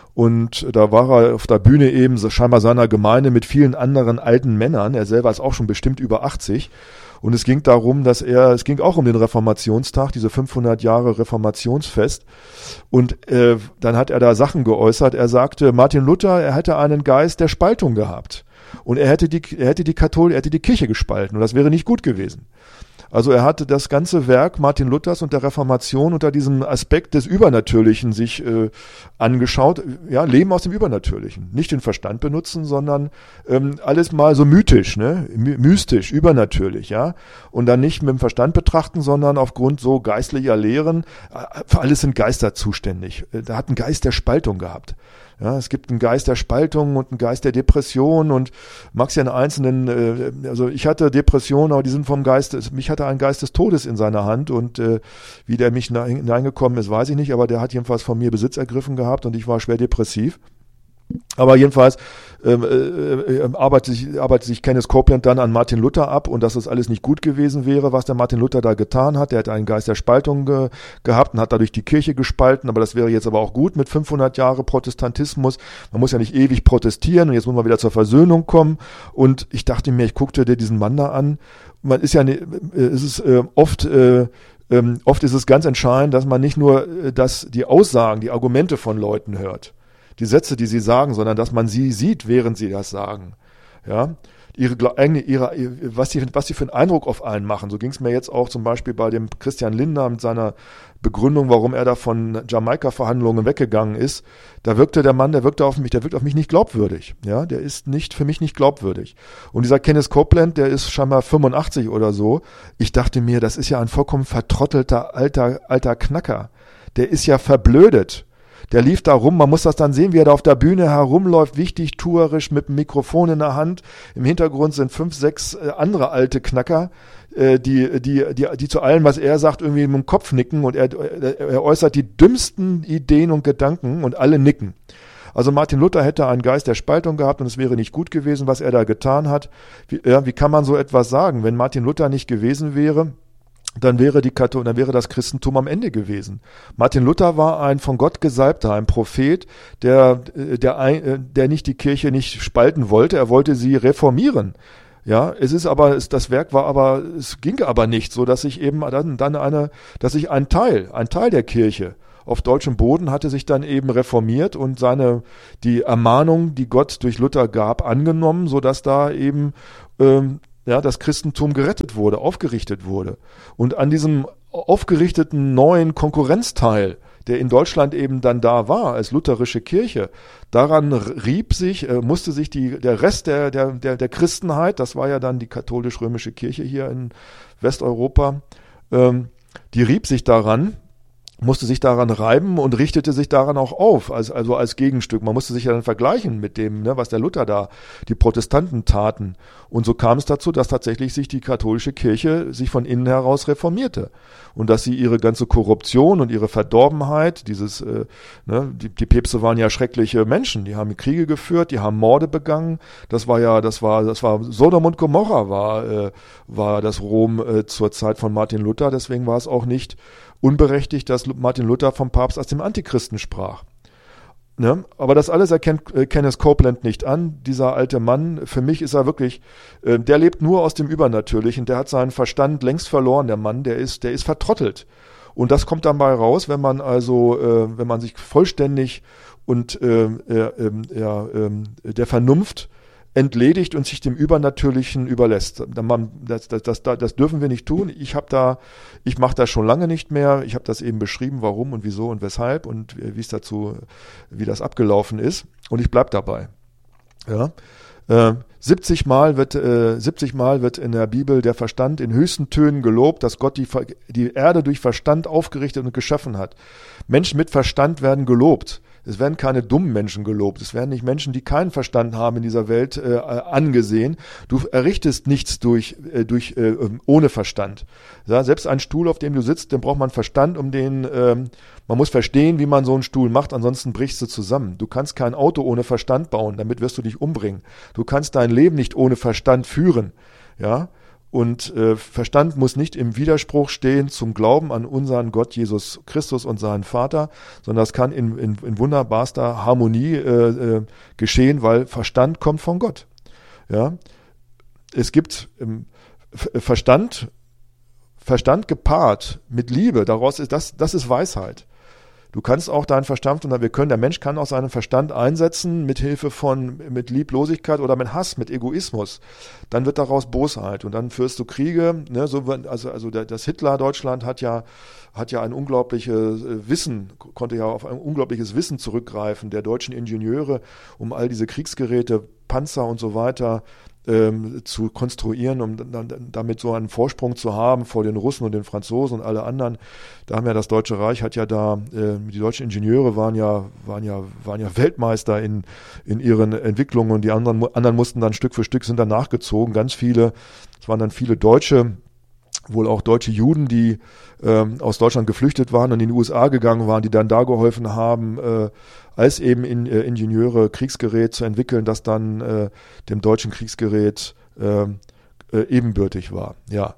Und da war er auf der Bühne eben scheinbar seiner Gemeinde mit vielen anderen alten Männern. Er selber ist auch schon bestimmt über achtzig. Und es ging darum, dass er, es ging auch um den Reformationstag, diese fünfhundert Jahre Reformationsfest. Und äh, dann hat er da Sachen geäußert. Er sagte, Martin Luther, er hätte einen Geist der Spaltung gehabt. Und er hätte die, er hätte die Katholik, er hätte die Kirche gespalten. Und das wäre nicht gut gewesen. Also er hatte das ganze Werk Martin Luthers und der Reformation unter diesem Aspekt des Übernatürlichen sich äh, angeschaut. Ja, Leben aus dem Übernatürlichen. Nicht den Verstand benutzen, sondern ähm, alles mal so mythisch, ne, My- mystisch, übernatürlich, ja. Und dann nicht mit dem Verstand betrachten, sondern aufgrund so geistlicher Lehren. Für alles sind Geister zuständig. Da hat ein Geist der Spaltung gehabt. Ja, es gibt einen Geist der Spaltung und einen Geist der Depression und mag's ja in einzelnen, äh, also ich hatte Depressionen, aber die sind vom Geist, mich hatte ein Geist des Todes in seiner Hand und äh, wie der mich hineingekommen ist, weiß ich nicht, aber der hat jedenfalls von mir Besitz ergriffen gehabt und ich war schwer depressiv. Aber jedenfalls ähm, äh, arbeitet sich, arbeitet sich Kenneth Copeland dann an Martin Luther ab und dass das alles nicht gut gewesen wäre, was der Martin Luther da getan hat. Der hat einen Geist der Spaltung ge- gehabt und hat dadurch die Kirche gespalten, aber das wäre jetzt aber auch gut mit fünfhundert Jahre Protestantismus. Man muss ja nicht ewig protestieren und jetzt muss man wieder zur Versöhnung kommen. Und ich dachte mir, ich guckte dir diesen Mann da an. Man ist ja, ne, es ist äh, oft... Äh, ähm, oft ist es ganz entscheidend, dass man nicht nur äh, dass die Aussagen, die Argumente von Leuten hört, die Sätze, die sie sagen, sondern dass man sie sieht, während sie das sagen. Ja, ihre, ihre, was sie, was sie für einen Eindruck auf einen machen. So ging es mir jetzt auch zum Beispiel bei dem Christian Lindner mit seiner Begründung, warum er da von Jamaika-Verhandlungen weggegangen ist. Da wirkte der Mann, der wirkte auf mich, der wirkt auf mich nicht glaubwürdig. Ja, der ist nicht, für mich nicht glaubwürdig. Und dieser Kenneth Copeland, der ist scheinbar fünfundachtzig oder so. Ich dachte mir, das ist ja ein vollkommen vertrottelter alter, alter Knacker. Der ist ja verblödet. Der lief da rum, man muss das dann sehen, wie er da auf der Bühne herumläuft, wichtig, tuerisch, mit dem Mikrofon in der Hand. Im Hintergrund sind fünf, sechs äh, andere alte Knacker, äh, die, die, die, die zu allem, was er sagt, irgendwie mit dem Kopf nicken und er, er äußert die dümmsten Ideen und Gedanken und alle nicken. Also Martin Luther hätte einen Geist der Spaltung gehabt und es wäre nicht gut gewesen, was er da getan hat. Wie, ja, wie kann man so etwas sagen? Wenn Martin Luther nicht gewesen wäre, dann wäre die Kathol- dann wäre das Christentum am Ende gewesen. Martin Luther war ein von Gott gesalbter, ein Prophet, der, der, der nicht die Kirche nicht spalten wollte, er wollte sie reformieren. Ja, es ist aber, es, das Werk war aber, es ging aber nicht, so dass sich eben dann, dann eine, dass sich ein Teil, ein Teil der Kirche auf deutschem Boden hatte sich dann eben reformiert und seine, die Ermahnung, die Gott durch Luther gab, angenommen, so dass da eben, ähm, ja, das Christentum gerettet wurde, aufgerichtet wurde. Und an diesem aufgerichteten neuen Konkurrenzteil, der in Deutschland eben dann da war, als lutherische Kirche, daran rieb sich, äh, musste sich die, der Rest der, der, der, der Christenheit, das war ja dann die katholisch-römische Kirche hier in Westeuropa, ähm, die rieb sich daran, musste sich daran reiben und richtete sich daran auch auf, als, also als Gegenstück. Man musste sich ja dann vergleichen mit dem, ne, was der Luther da, die Protestanten taten. Und so kam es dazu, dass tatsächlich sich die katholische Kirche sich von innen heraus reformierte. Und dass sie ihre ganze Korruption und ihre Verdorbenheit, dieses, äh, ne, die, die Päpste waren ja schreckliche Menschen, die haben Kriege geführt, die haben Morde begangen. Das war ja, das war, das war Sodom und Gomorra war, äh, war das Rom äh, zur Zeit von Martin Luther. Deswegen war es auch nicht unberechtigt, dass Martin Luther vom Papst als dem Antichristen sprach. Ne? Aber das alles erkennt äh, Kenneth Copeland nicht an. Dieser alte Mann, für mich ist er wirklich, äh, der lebt nur aus dem Übernatürlichen. Der hat seinen Verstand längst verloren, der Mann. Der ist, der ist vertrottelt. Und das kommt dann bei raus, wenn man also, äh, wenn man sich vollständig und äh, äh, ja, äh, der Vernunft entledigt und sich dem Übernatürlichen überlässt. Das, das, das, das dürfen wir nicht tun. Ich habe da, ich mache das schon lange nicht mehr. Ich habe das eben beschrieben, warum und wieso und weshalb und wie es dazu, wie das abgelaufen ist. Und ich bleib dabei. Ja. Äh, siebzig Mal wird, äh, siebzig Mal wird in der Bibel der Verstand in höchsten Tönen gelobt, dass Gott die, die Erde durch Verstand aufgerichtet und geschaffen hat. Menschen mit Verstand werden gelobt. Es werden keine dummen Menschen gelobt. Es werden nicht Menschen, die keinen Verstand haben in dieser Welt, äh, angesehen. Du errichtest nichts durch, äh, durch äh, ohne Verstand. Ja, selbst ein Stuhl, auf dem du sitzt, den braucht man Verstand, um den, ähm, man muss verstehen, wie man so einen Stuhl macht, ansonsten brichst du zusammen. Du kannst kein Auto ohne Verstand bauen, damit wirst du dich umbringen. Du kannst dein Leben nicht ohne Verstand führen. Ja. Und äh, Verstand muss nicht im Widerspruch stehen zum Glauben an unseren Gott Jesus Christus und seinen Vater, sondern das kann in, in, in wunderbarster Harmonie äh, äh, geschehen, weil Verstand kommt von Gott. Ja, es gibt ähm, Verstand, Verstand gepaart mit Liebe. Daraus ist das, das ist Weisheit. Du kannst auch deinen Verstand, und wir können, der Mensch kann auch seinen Verstand einsetzen mit Hilfe von, mit Lieblosigkeit oder mit Hass, mit Egoismus. Dann wird daraus Bosheit und dann führst du Kriege, ne, so, also, also das Hitler-Deutschland hat ja, hat ja ein unglaubliches Wissen, konnte ja auf ein unglaubliches Wissen zurückgreifen, der deutschen Ingenieure, um all diese Kriegsgeräte, Panzer und so weiter, Ähm, zu konstruieren, um dann, damit so einen Vorsprung zu haben vor den Russen und den Franzosen und alle anderen. Da haben ja das Deutsche Reich hat ja da, äh, die deutschen Ingenieure waren ja, waren ja, waren ja Weltmeister in, in ihren Entwicklungen und die anderen, anderen mussten dann Stück für Stück sind dann nachgezogen. Ganz viele, es waren dann viele Deutsche, wohl auch deutsche Juden, die ähm, aus Deutschland geflüchtet waren und in die U S A gegangen waren, die dann da geholfen haben, äh, als eben in, äh, Ingenieure Kriegsgerät zu entwickeln, das dann äh, dem deutschen Kriegsgerät äh, äh, ebenbürtig war. Ja,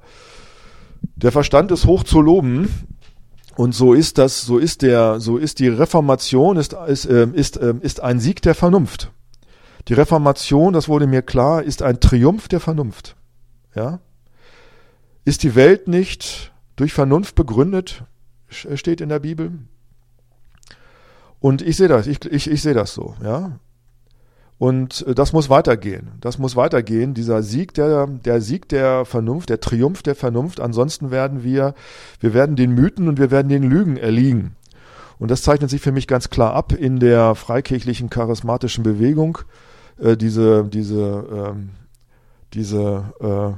der Verstand ist hoch zu loben und so ist das, so ist der, so ist die Reformation ist ist äh, ist, äh, ist ein Sieg der Vernunft. Die Reformation, das wurde mir klar, ist ein Triumph der Vernunft. Ja. Ist die Welt nicht durch Vernunft begründet, steht in der Bibel. Und ich sehe das, ich, ich, ich sehe das so, ja. Und das muss weitergehen. Das muss weitergehen, dieser Sieg der, der Sieg der Vernunft, der Triumph der Vernunft. Ansonsten werden wir, wir werden den Mythen und wir werden den Lügen erliegen. Und das zeichnet sich für mich ganz klar ab in der freikirchlichen charismatischen Bewegung. Äh, diese, diese, ähm, diese, äh,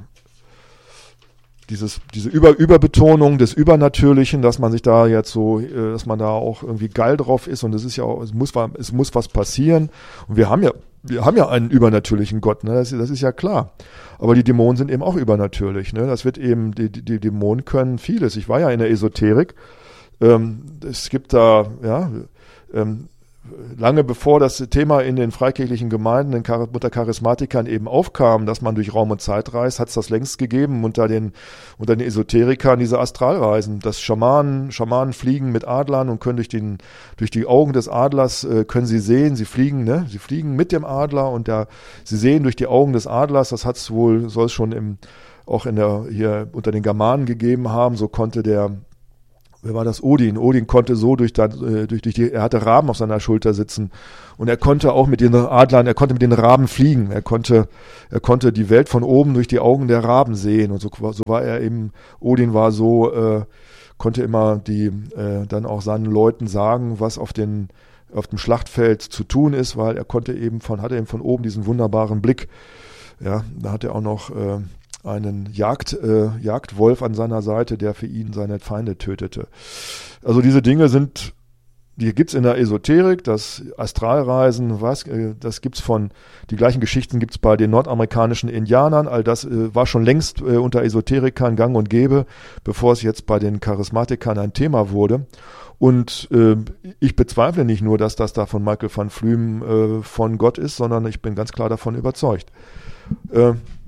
Dieses, diese Über, Überbetonung des Übernatürlichen, dass man sich da jetzt so, dass man da auch irgendwie geil drauf ist und es ist ja auch, es muss, es muss was passieren und wir haben ja, wir haben ja einen übernatürlichen Gott, ne, das, das ist ja klar. Aber die Dämonen sind eben auch übernatürlich, ne, das wird eben, die, die, die Dämonen können vieles. Ich war ja in der Esoterik, ähm, es gibt da, ja, ähm, lange bevor das Thema in den freikirchlichen Gemeinden, unter Charismatikern eben aufkam, dass man durch Raum und Zeit reist, hat es das längst gegeben unter den, unter den Esoterikern, diese Astralreisen. Das Schamanen, Schamanen fliegen mit Adlern und können durch den, durch die Augen des Adlers, äh, können sie sehen, sie fliegen, ne, sie fliegen mit dem Adler und der, sie sehen durch die Augen des Adlers, das hat es wohl, soll es schon im, auch in der, hier unter den Germanen gegeben haben, so konnte der, wer war das? Odin. Odin konnte so durch, durch, durch die, er hatte Raben auf seiner Schulter sitzen und er konnte auch mit den Adlern, er konnte mit den Raben fliegen. Er konnte, er konnte die Welt von oben durch die Augen der Raben sehen und so, so war er eben, Odin war so, äh, konnte immer die, äh, dann auch seinen Leuten sagen, was auf den, auf dem Schlachtfeld zu tun ist, weil er konnte eben von, hatte eben von oben diesen wunderbaren Blick. Ja, da hat er auch noch, äh, einen Jagd, äh, Jagdwolf an seiner Seite, der für ihn seine Feinde tötete. Also diese Dinge sind, die gibt's in der Esoterik, das Astralreisen, was, äh, das gibt's von, die gleichen Geschichten gibt's bei den nordamerikanischen Indianern, all das äh, war schon längst äh, unter Esoterikern gang und gäbe, bevor es jetzt bei den Charismatikern ein Thema wurde. Und äh, ich bezweifle nicht nur, dass das da von Michael van Flüm äh, von Gott ist, sondern ich bin ganz klar davon überzeugt. Äh,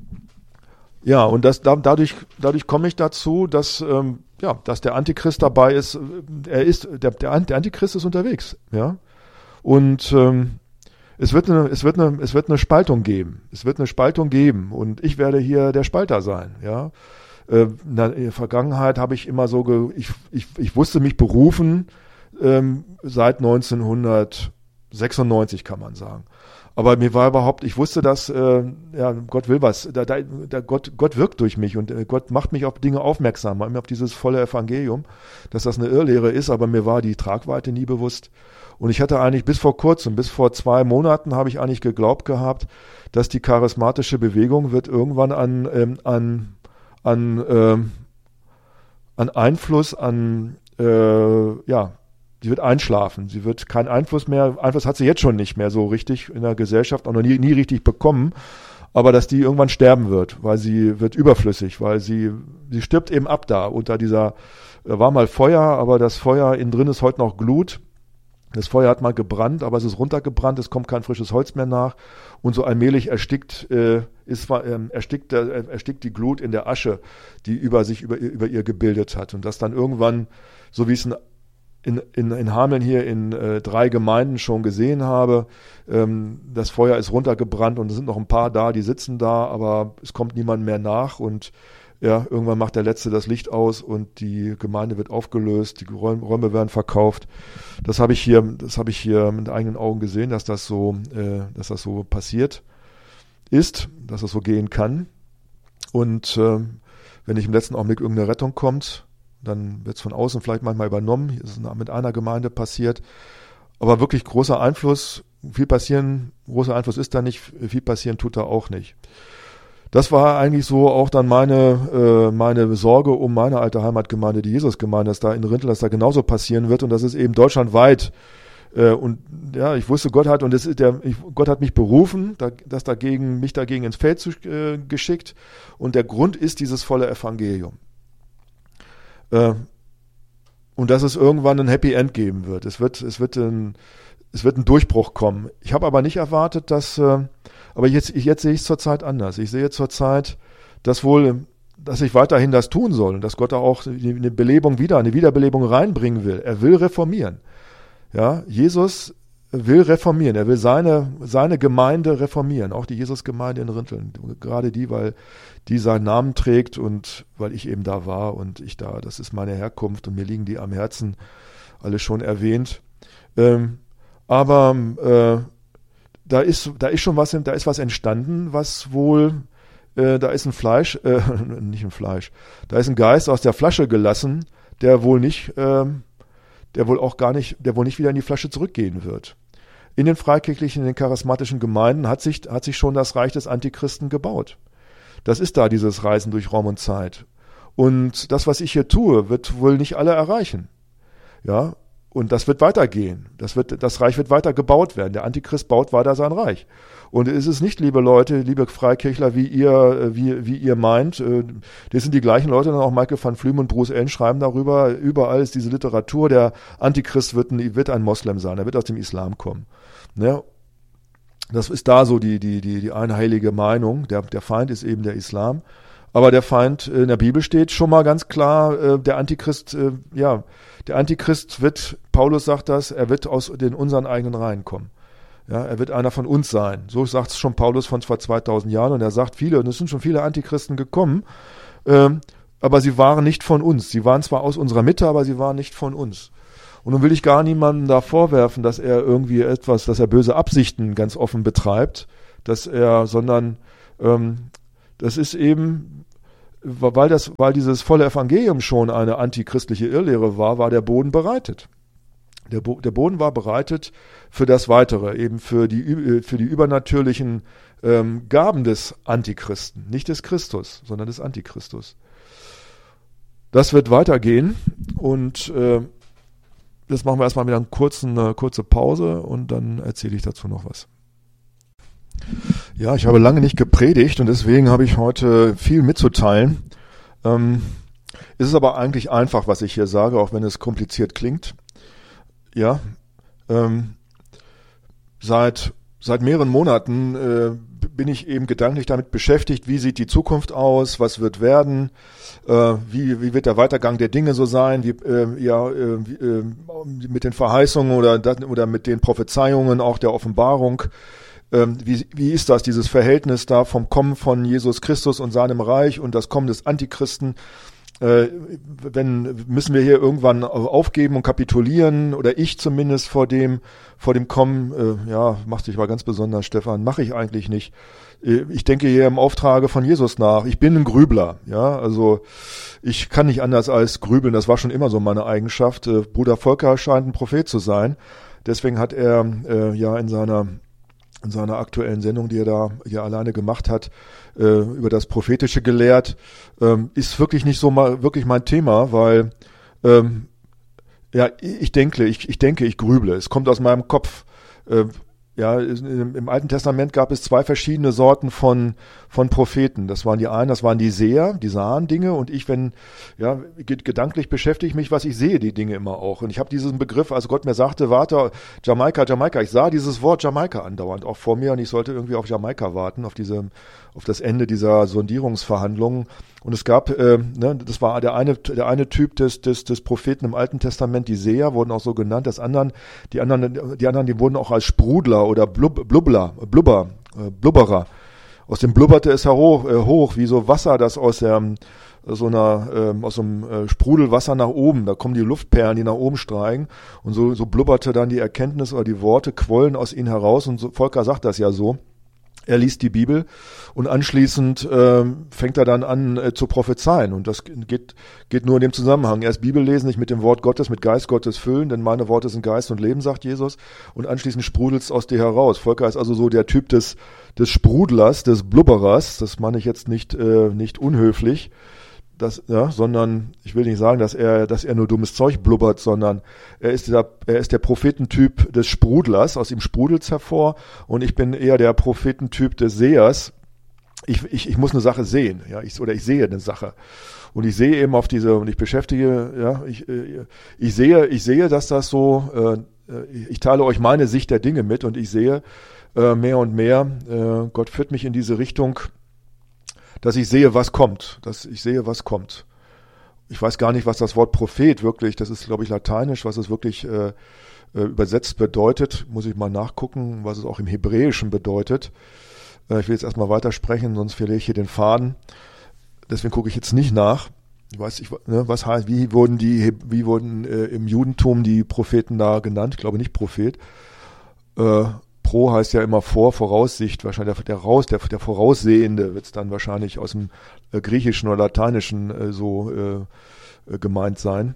Ja, und das, da, dadurch, dadurch komme ich dazu, dass, ähm, ja, dass der Antichrist dabei ist. Er ist, der, der Antichrist ist unterwegs, ja. Und ähm, es wird eine, es wird eine, es wird eine Spaltung geben. Es wird eine Spaltung geben. Und ich werde hier der Spalter sein, ja. Äh, in der Vergangenheit habe ich immer so, ge, ich, ich, ich wusste mich berufen ähm, seit neunzehnhundertsechsundneunzig, kann man sagen. Aber mir war überhaupt, ich wusste, dass äh, ja, Gott will was. Da, da, da Gott, Gott wirkt durch mich und äh, Gott macht mich auf Dinge aufmerksam, auf dieses volle Evangelium, dass das eine Irrlehre ist, aber mir war die Tragweite nie bewusst. Und ich hatte eigentlich bis vor kurzem, bis vor zwei Monaten habe ich eigentlich geglaubt gehabt, dass die charismatische Bewegung wird irgendwann an, ähm, an, an, ähm, an Einfluss, an, äh, ja, sie wird einschlafen, sie wird keinen Einfluss mehr, Einfluss hat sie jetzt schon nicht mehr so richtig in der Gesellschaft, auch noch nie, nie richtig bekommen, aber dass die irgendwann sterben wird, weil sie wird überflüssig, weil sie, sie stirbt eben ab da unter dieser, da war mal Feuer, aber das Feuer innen drin ist heute noch Glut. Das Feuer hat mal gebrannt, aber es ist runtergebrannt, es kommt kein frisches Holz mehr nach und so allmählich erstickt, äh, ist, äh, erstickt, äh, erstickt die Glut in der Asche, die über sich, über, über ihr gebildet hat und das dann irgendwann, so wie es ein In, in, in Hameln hier in äh, drei Gemeinden schon gesehen habe. Ähm, das Feuer ist runtergebrannt und es sind noch ein paar da, die sitzen da, aber es kommt niemand mehr nach und ja, irgendwann macht der Letzte das Licht aus und die Gemeinde wird aufgelöst, die Räume, Räume werden verkauft. Das habe ich hier, das habe ich hier mit eigenen Augen gesehen, dass das so, äh, dass das so passiert ist, dass das so gehen kann. Und äh, wenn nicht im letzten Augenblick irgendeine Rettung kommt, dann wird es von außen vielleicht manchmal übernommen. Hier ist es mit einer Gemeinde passiert. Aber wirklich großer Einfluss, viel passieren, großer Einfluss ist da nicht, viel passieren tut da auch nicht. Das war eigentlich so auch dann meine, äh, meine Sorge um meine alte Heimatgemeinde, die Jesusgemeinde, dass da in Rintel, dass da genauso passieren wird und das ist eben deutschlandweit. Äh, und ja, ich wusste, Gott hat, und das ist der, ich, Gott hat mich berufen, da, das dagegen, mich dagegen ins Feld zu, äh, geschickt und der Grund ist dieses volle Evangelium. Und dass es irgendwann ein Happy End geben wird. Es wird, es wird ein, es wird ein Durchbruch kommen. Ich habe aber nicht erwartet, dass, aber jetzt, jetzt sehe ich es zurzeit anders. Ich sehe zurzeit, dass wohl, dass ich weiterhin das tun soll und dass Gott auch eine Belebung wieder, eine Wiederbelebung reinbringen will. Er will reformieren. Ja, Jesus will reformieren. Er will seine, seine Gemeinde reformieren. Auch die Jesusgemeinde in Rinteln. Gerade die, weil die seinen Namen trägt und weil ich eben da war und ich da, das ist meine Herkunft und mir liegen die am Herzen, alle schon erwähnt. Ähm, aber äh, da ist, da ist schon was, da ist was entstanden, was wohl, äh, da ist ein Fleisch, äh, nicht ein Fleisch, da ist ein Geist aus der Flasche gelassen, der wohl nicht, äh, der wohl auch gar nicht, der wohl nicht wieder in die Flasche zurückgehen wird. In den freikirchlichen, in den charismatischen Gemeinden hat sich, hat sich schon das Reich des Antichristen gebaut. Das ist da, dieses Reisen durch Raum und Zeit. Und das, was ich hier tue, wird wohl nicht alle erreichen. Ja, und das wird weitergehen. Das wird, das Reich wird weiter gebaut werden. Der Antichrist baut weiter sein Reich. Und es ist nicht, liebe Leute, liebe Freikirchler, wie ihr, wie, wie ihr meint. Das sind die gleichen Leute, dann auch Michael van Flüm und Bruce Allen schreiben darüber. Überall ist diese Literatur, der Antichrist wird ein, wird ein Moslem sein. Er wird aus dem Islam kommen. Ne? Das ist da so die, die, die, die einheilige Meinung. Der, der Feind ist eben der Islam. Aber der Feind, in der Bibel steht schon mal ganz klar, der Antichrist, ja, der Antichrist wird, Paulus sagt das, er wird aus den unseren eigenen Reihen kommen. Ja, er wird einer von uns sein. So sagt es schon Paulus von vor zweitausend Jahren. Und er sagt viele, und es sind schon viele Antichristen gekommen, ähm, aber sie waren nicht von uns. Sie waren zwar aus unserer Mitte, aber sie waren nicht von uns. Und nun will ich gar niemandem da vorwerfen, dass er irgendwie etwas, dass er böse Absichten ganz offen betreibt, dass er, sondern ähm, das ist eben, weil das, weil dieses volle Evangelium schon eine antichristliche Irrlehre war, war der Boden bereitet. Der, Bo- der Boden war bereitet für das Weitere, eben für die, für die übernatürlichen ähm, Gaben des Antichristen, nicht des Christus, sondern des Antichristus. Das wird weitergehen und äh, jetzt machen wir erstmal wieder einen kurzen, eine kurze Pause und dann erzähle ich dazu noch was. Ja, ich habe lange nicht gepredigt und deswegen habe ich heute viel mitzuteilen. Ähm, ist es aber eigentlich einfach, was ich hier sage, auch wenn es kompliziert klingt. Ja, ähm, seit, seit mehreren Monaten äh, bin ich eben gedanklich damit beschäftigt, wie sieht die Zukunft aus, was wird werden, äh, wie, wie wird der Weitergang der Dinge so sein, wie, äh, ja, äh, wie, äh, mit den Verheißungen oder, oder mit den Prophezeiungen auch der Offenbarung. Ähm, wie, wie ist das, dieses Verhältnis da vom Kommen von Jesus Christus und seinem Reich und das Kommen des Antichristen? Äh, wenn müssen wir hier irgendwann aufgeben und kapitulieren oder ich zumindest vor dem vor dem Kommen, äh, ja, machst dich mal ganz besonders, Stefan, mache ich eigentlich nicht. Äh, ich denke hier im Auftrage von Jesus nach. Ich bin ein Grübler, ja, also ich kann nicht anders als grübeln. Das war schon immer so meine Eigenschaft. Äh, Bruder Volker scheint ein Prophet zu sein. Deswegen hat er äh, ja in seiner in seiner aktuellen Sendung, die er da hier alleine gemacht hat, äh, über das Prophetische gelehrt, ähm, ist wirklich nicht so mal wirklich mein Thema, weil ähm, ja ich denke, ich, ich denke, ich grüble. Es kommt aus meinem Kopf. Äh, ja, im Alten Testament gab es zwei verschiedene Sorten von von Propheten. Das waren die einen, das waren die Seher, die sahen Dinge und ich, wenn ja gedanklich beschäftige ich mich, was ich sehe, die Dinge immer auch. Und ich habe diesen Begriff, also Gott mir sagte, warte, Jamaika, Jamaika. Ich sah dieses Wort Jamaika andauernd auch vor mir und ich sollte irgendwie auf Jamaika warten, auf diese, auf das Ende dieser Sondierungsverhandlungen. Und es gab, äh, ne, das war der eine, der eine Typ des, des, des Propheten im Alten Testament, die Seher wurden auch so genannt. Das anderen, die anderen, die anderen, die wurden auch als Sprudler oder Blub, Blubbler, Blubber, äh, Blubberer. Aus dem blubberte es hoch, äh, hoch, wie so Wasser, das aus der, so einer, äh, aus so einem äh, Sprudelwasser nach oben. Da kommen die Luftperlen, die nach oben steigen. Und so, so blubberte dann die Erkenntnis oder die Worte, quollen aus ihnen heraus. Und so, Volker sagt das ja so. Er liest die Bibel und anschließend äh, fängt er dann an äh, zu prophezeien. Und das geht, geht nur in dem Zusammenhang. Erst Bibel lesen, nicht mit dem Wort Gottes, mit Geist Gottes füllen, denn meine Worte sind Geist und Leben, sagt Jesus. Und anschließend sprudelt es aus dir heraus. Volker ist also so der Typ des, des Sprudlers, des Blubberers. Das meine ich jetzt nicht, äh, nicht unhöflich. Das, ja, sondern ich will nicht sagen, dass er, dass er nur dummes Zeug blubbert, sondern er ist der, er ist der Prophetentyp des Sprudlers, aus ihm sprudelt's hervor, und ich bin eher der Prophetentyp des Sehers. Ich, ich, ich muss eine Sache sehen, ja, ich, oder ich sehe eine Sache. Und ich sehe eben auf diese, und ich beschäftige, ja, ich, ich sehe, ich sehe, dass das so, äh, ich teile euch meine Sicht der Dinge mit und ich sehe äh, mehr und mehr, äh, Gott führt mich in diese Richtung, dass ich sehe, was kommt, dass ich sehe, was kommt. Ich weiß gar nicht, was das Wort Prophet wirklich, das ist, glaube ich, lateinisch, was es wirklich äh, äh, übersetzt bedeutet, muss ich mal nachgucken, was es auch im Hebräischen bedeutet. Äh, ich will jetzt erstmal weitersprechen, sonst verliere ich hier den Faden. Deswegen gucke ich jetzt nicht nach. Ich weiß nicht, ne, was heißt, wie wurden die, wie wurden äh, im Judentum die Propheten da genannt? Ich glaube nicht Prophet. Äh, Pro heißt ja immer vor, Voraussicht, wahrscheinlich der, der, Raus, der, der Voraussehende wird es dann wahrscheinlich aus dem äh, Griechischen oder Lateinischen äh, so äh, äh, gemeint sein.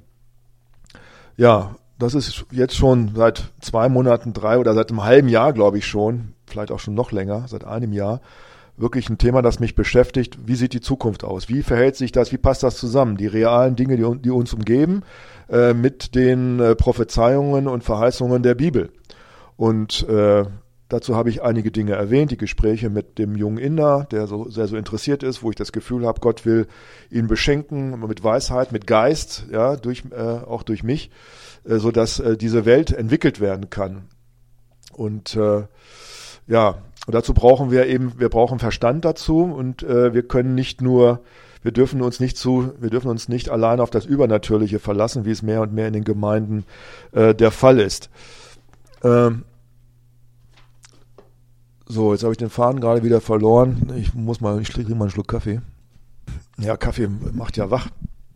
Ja, das ist jetzt schon seit zwei Monaten, drei oder seit einem halben Jahr, glaube ich schon, vielleicht auch schon noch länger, seit einem Jahr, wirklich ein Thema, das mich beschäftigt. Wie sieht die Zukunft aus? Wie verhält sich das? Wie passt das zusammen? Die realen Dinge, die, die uns umgeben, äh, mit den äh, Prophezeiungen und Verheißungen der Bibel. Und äh, dazu habe ich einige Dinge erwähnt, die Gespräche mit dem jungen Inder, der so sehr so interessiert ist, wo ich das Gefühl habe, Gott will ihn beschenken mit Weisheit, mit Geist, ja, durch, äh, auch durch mich, äh, so dass äh, diese Welt entwickelt werden kann. Und äh, ja, und dazu brauchen wir eben, wir brauchen Verstand dazu und äh, wir können nicht nur, wir dürfen uns nicht zu, wir dürfen uns nicht allein auf das Übernatürliche verlassen, wie es mehr und mehr in den Gemeinden äh, der Fall ist. Ähm, so, jetzt habe ich den Faden gerade wieder verloren. Ich muss mal, ich trinke mal einen Schluck Kaffee. Ja, Kaffee macht ja wach.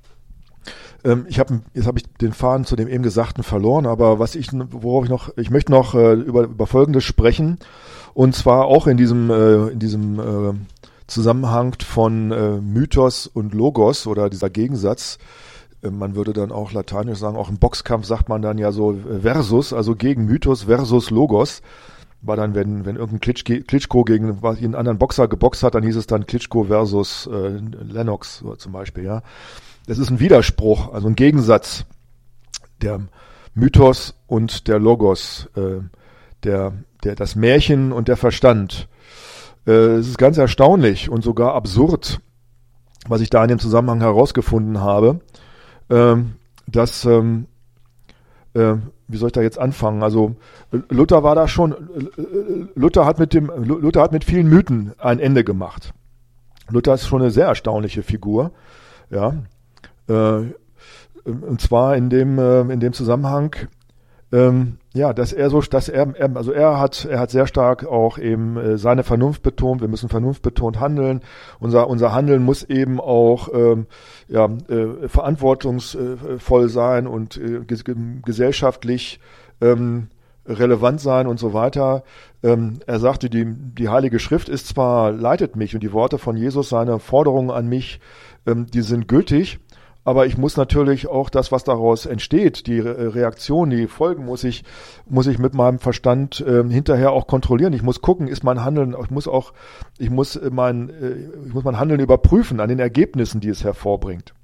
Ähm, ich habe, jetzt habe ich den Faden zu dem eben Gesagten verloren, aber was ich, worauf ich noch, ich möchte noch äh, über, über Folgendes sprechen. Und zwar auch in diesem, äh, in diesem äh, Zusammenhang von äh, Mythos und Logos oder dieser Gegensatz. Äh, man würde dann auch lateinisch sagen, auch im Boxkampf sagt man dann ja so äh, Versus, also gegen Mythos versus Logos. War dann, wenn, wenn irgendein Klitschko, Klitschko gegen einen anderen Boxer geboxt hat, dann hieß es dann Klitschko versus äh, Lennox so zum Beispiel, ja. Das ist ein Widerspruch, also ein Gegensatz. Der Mythos und der Logos, äh, der Der, das Märchen und der Verstand. Äh, es ist ganz erstaunlich und sogar absurd, was ich da in dem Zusammenhang herausgefunden habe, ähm, dass, ähm, äh, wie soll ich da jetzt anfangen? Also Luther war da schon, Luther hat mit dem, Luther hat mit vielen Mythen ein Ende gemacht. Luther ist schon eine sehr erstaunliche Figur, ja. Äh, und zwar in dem, äh, in dem Zusammenhang, ähm, ja, dass er so, dass er, er, also er hat, er hat sehr stark auch eben äh, seine Vernunft betont. Wir müssen vernunftbetont handeln. Unser, unser Handeln muss eben auch ähm, ja, äh, verantwortungsvoll sein und äh, gesellschaftlich ähm, relevant sein und so weiter. Ähm, er sagte, die, die Heilige Schrift ist zwar, leitet mich und die Worte von Jesus, seine Forderungen an mich, ähm, die sind gültig. Aber ich muss natürlich auch das, was daraus entsteht, die Reaktion, die Folgen, muss ich, muss ich mit meinem Verstand äh, hinterher auch kontrollieren. Ich muss gucken, ist mein Handeln, ich muss auch, ich muss mein, äh, ich muss mein Handeln überprüfen an den Ergebnissen, die es hervorbringt.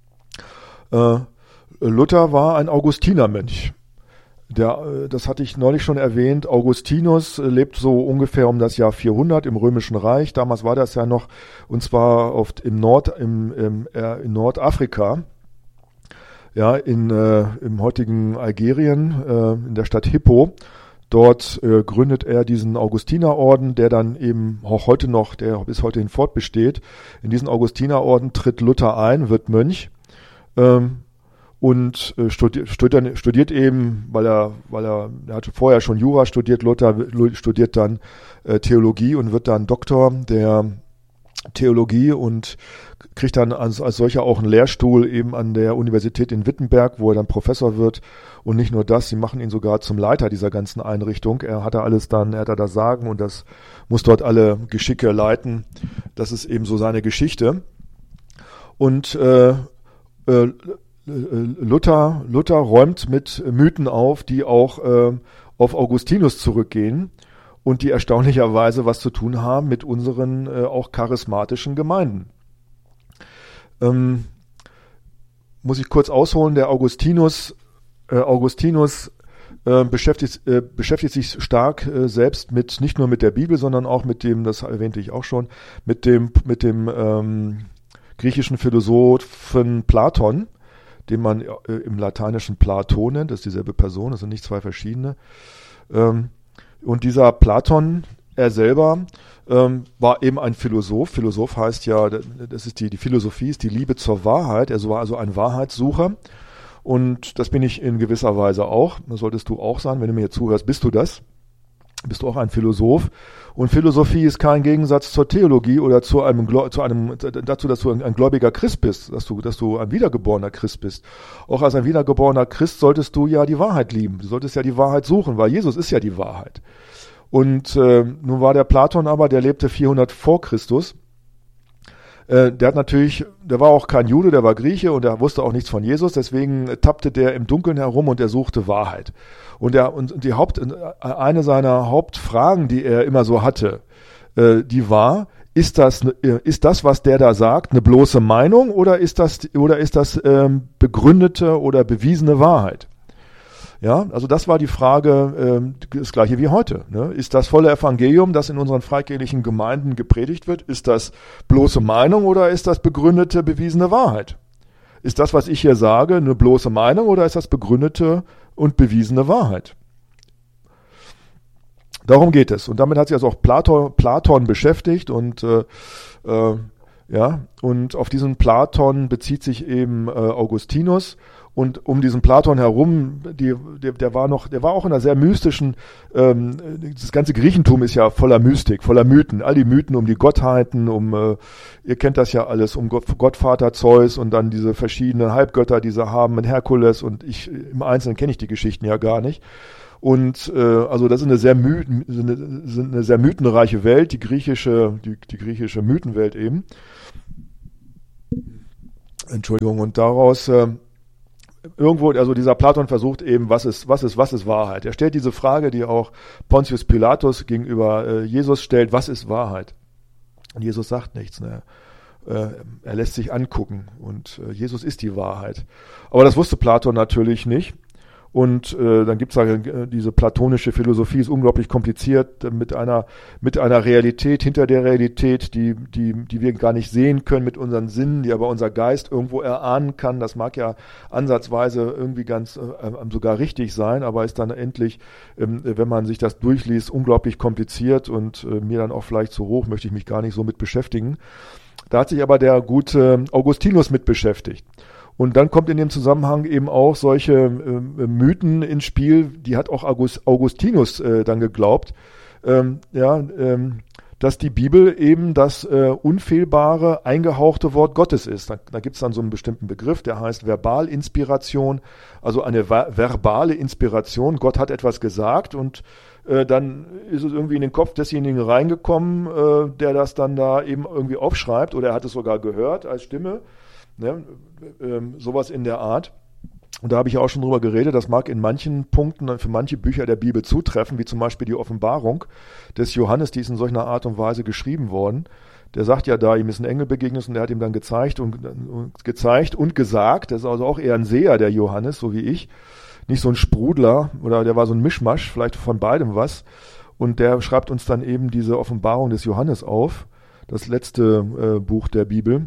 Äh, Luther war ein Augustinermönch. Der, das hatte ich neulich schon erwähnt. Augustinus lebt so ungefähr um das Jahr vierhundert im Römischen Reich. Damals war das ja noch, und zwar oft im Nord, im, im äh, in Nordafrika, ja, in äh, im heutigen Algerien, äh, in der Stadt Hippo. Dort äh, gründet er diesen Augustinerorden, der dann eben auch heute noch, der bis heute hin fortbesteht. In diesen Augustinerorden tritt Luther ein, wird Mönch. Ähm, Und äh, studiert, studiert, studiert eben, weil er, weil er, er hatte vorher schon Jura studiert, Luther studiert dann äh, Theologie und wird dann Doktor der Theologie und kriegt dann als, als solcher auch einen Lehrstuhl eben an der Universität in Wittenberg, wo er dann Professor wird. Und nicht nur das, sie machen ihn sogar zum Leiter dieser ganzen Einrichtung. Er hat da alles dann, er hat da das Sagen und das muss dort alle Geschicke leiten. Das ist eben so seine Geschichte. Und äh, äh, Luther, Luther räumt mit Mythen auf, die auch äh, auf Augustinus zurückgehen und die erstaunlicherweise was zu tun haben mit unseren äh, auch charismatischen Gemeinden. Ähm, muss ich kurz ausholen, der Augustinus, äh, Augustinus äh, beschäftigt, äh, beschäftigt sich stark äh, selbst mit, nicht nur mit der Bibel, sondern auch mit dem, das erwähnte ich auch schon, mit dem, mit dem ähm, griechischen Philosophen Platon, den man äh, im Lateinischen Plato nennt, das ist dieselbe Person, das sind nicht zwei verschiedene. Ähm, und dieser Platon, er selber, ähm, war eben ein Philosoph. Philosoph heißt ja, das ist die, die Philosophie ist die Liebe zur Wahrheit. Er war also ein Wahrheitssucher. Und das bin ich in gewisser Weise auch. Das solltest du auch sein. Wenn du mir hier zuhörst, bist du das. Bist du auch ein Philosoph. Und Philosophie ist kein Gegensatz zur Theologie oder zu einem, zu einem, dazu, dass du ein gläubiger Christ bist, dass du, dass du ein wiedergeborener Christ bist. Auch als ein wiedergeborener Christ solltest du ja die Wahrheit lieben. Du solltest ja die Wahrheit suchen, weil Jesus ist ja die Wahrheit. Und äh, nun war der Platon aber, der lebte vierhundert vor Christus. Äh, der hat natürlich, der war auch kein Jude, der war Grieche und der wusste auch nichts von Jesus. Deswegen tappte der im Dunkeln herum und er suchte Wahrheit. Und, er, und die Haupt, eine seiner Hauptfragen, die er immer so hatte, äh, die war, ist das, ist das, was der da sagt, eine bloße Meinung oder ist das, oder ist das ähm, begründete oder bewiesene Wahrheit? Ja, also das war die Frage, ähm, das gleiche wie heute. Ne? Ist das volle Evangelium, das in unseren freikirchlichen Gemeinden gepredigt wird, ist das bloße Meinung oder ist das begründete, bewiesene Wahrheit? Ist das, was ich hier sage, eine bloße Meinung oder ist das begründete und bewiesene Wahrheit? Darum geht es. Und damit hat sich also auch Platon, Platon beschäftigt und äh, äh, ja, und auf diesen Platon bezieht sich eben äh, Augustinus. Und um diesen Platon herum, die, der, der war noch, der war auch in einer sehr mystischen, ähm, das ganze Griechentum ist ja voller Mystik, voller Mythen, all die Mythen um die Gottheiten, um, äh, ihr kennt das ja alles, um Gott, Gottvater Zeus und dann diese verschiedenen Halbgötter, die sie haben, in Herkules und ich, im Einzelnen kenne ich die Geschichten ja gar nicht. Und äh, also das ist eine sehr, my, eine, eine sehr mythenreiche Welt, die griechische, die, die griechische Mythenwelt eben. Entschuldigung, und daraus äh, irgendwo, also dieser Platon versucht eben, was ist, was ist, was ist Wahrheit? Er stellt diese Frage, die auch Pontius Pilatus gegenüber äh, Jesus stellt, was ist Wahrheit? Und Jesus sagt nichts, ne? Äh, er lässt sich angucken und äh, Jesus ist die Wahrheit. Aber das wusste Platon natürlich nicht. Und äh, dann gibt's halt, äh, diese platonische Philosophie ist unglaublich kompliziert, äh, mit einer mit einer Realität hinter der Realität, die die die wir gar nicht sehen können mit unseren Sinnen, die aber unser Geist irgendwo erahnen kann. Das mag ja ansatzweise irgendwie ganz äh, sogar richtig sein, aber ist dann endlich, ähm, wenn man sich das durchliest, unglaublich kompliziert und äh, mir dann auch vielleicht zu hoch, möchte ich mich gar nicht so mit beschäftigen. Da hat sich aber der gute Augustinus mit beschäftigt. Und dann kommt in dem Zusammenhang eben auch solche äh, Mythen ins Spiel, die hat auch August, Augustinus äh, dann geglaubt, ähm, ja, ähm, dass die Bibel eben das äh, unfehlbare, eingehauchte Wort Gottes ist. Da, da gibt es dann so einen bestimmten Begriff, der heißt Verbalinspiration, also eine ver- verbale Inspiration. Gott hat etwas gesagt und äh, dann ist es irgendwie in den Kopf desjenigen reingekommen, äh, der das dann da eben irgendwie aufschreibt oder er hat es sogar gehört als Stimme. Ne, ähm, sowas in der Art. Und da habe ich ja auch schon drüber geredet, das mag in manchen Punkten für manche Bücher der Bibel zutreffen, wie zum Beispiel die Offenbarung des Johannes, die ist in solcher Art und Weise geschrieben worden. Der sagt ja da, ihm ist ein Engel begegnet und der hat ihm dann gezeigt und, und gezeigt und gesagt, das ist also auch eher ein Seher, der Johannes, so wie ich, nicht so ein Sprudler oder der war so ein Mischmasch, vielleicht von beidem was. Und der schreibt uns dann eben diese Offenbarung des Johannes auf, das letzte äh, Buch der Bibel.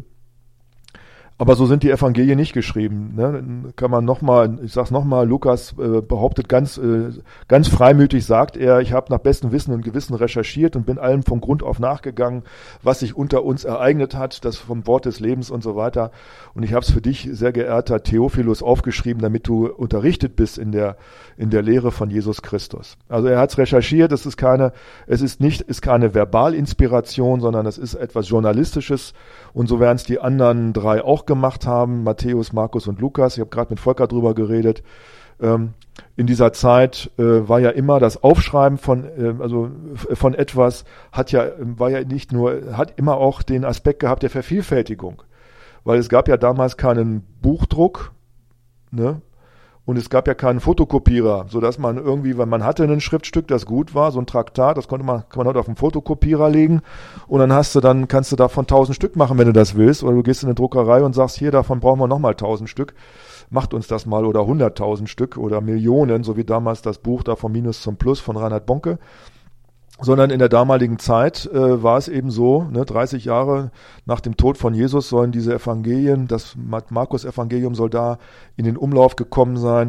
Aber so sind die Evangelien nicht geschrieben. Ne? Kann man nochmal, ich sag's nochmal, Lukas äh, behauptet ganz, äh, ganz freimütig, sagt er, ich habe nach bestem Wissen und Gewissen recherchiert und bin allem von Grund auf nachgegangen, was sich unter uns ereignet hat, das vom Wort des Lebens und so weiter. Und ich habe es für dich, sehr geehrter Theophilus, aufgeschrieben, damit du unterrichtet bist in der in der Lehre von Jesus Christus. Also er hat es recherchiert, es ist keine, es ist nicht, ist keine Verbalinspiration, sondern es ist etwas Journalistisches und so werden es die anderen drei auch gemacht haben, Matthäus, Markus und Lukas. Ich habe gerade mit Volker drüber geredet. Ähm, in dieser Zeit äh, war ja immer das Aufschreiben von, äh, also von etwas hat ja, war ja nicht nur, hat immer auch den Aspekt gehabt der Vervielfältigung. Weil es gab ja damals keinen Buchdruck, ne? Und es gab ja keinen Fotokopierer, so dass man irgendwie, wenn man hatte ein Schriftstück, das gut war, so ein Traktat, das konnte man, kann man heute auf einen Fotokopierer legen und dann hast du, dann kannst du davon tausend Stück machen, wenn du das willst, oder du gehst in eine Druckerei und sagst, hier, davon brauchen wir nochmal tausend Stück, macht uns das mal, oder hunderttausend Stück oder Millionen, so wie damals das Buch da vom Minus zum Plus von Reinhard Bonke. Sondern in der damaligen Zeit äh, war es eben so, ne, dreißig Jahre nach dem Tod von Jesus sollen diese Evangelien, das Markus-Evangelium soll da in den Umlauf gekommen sein.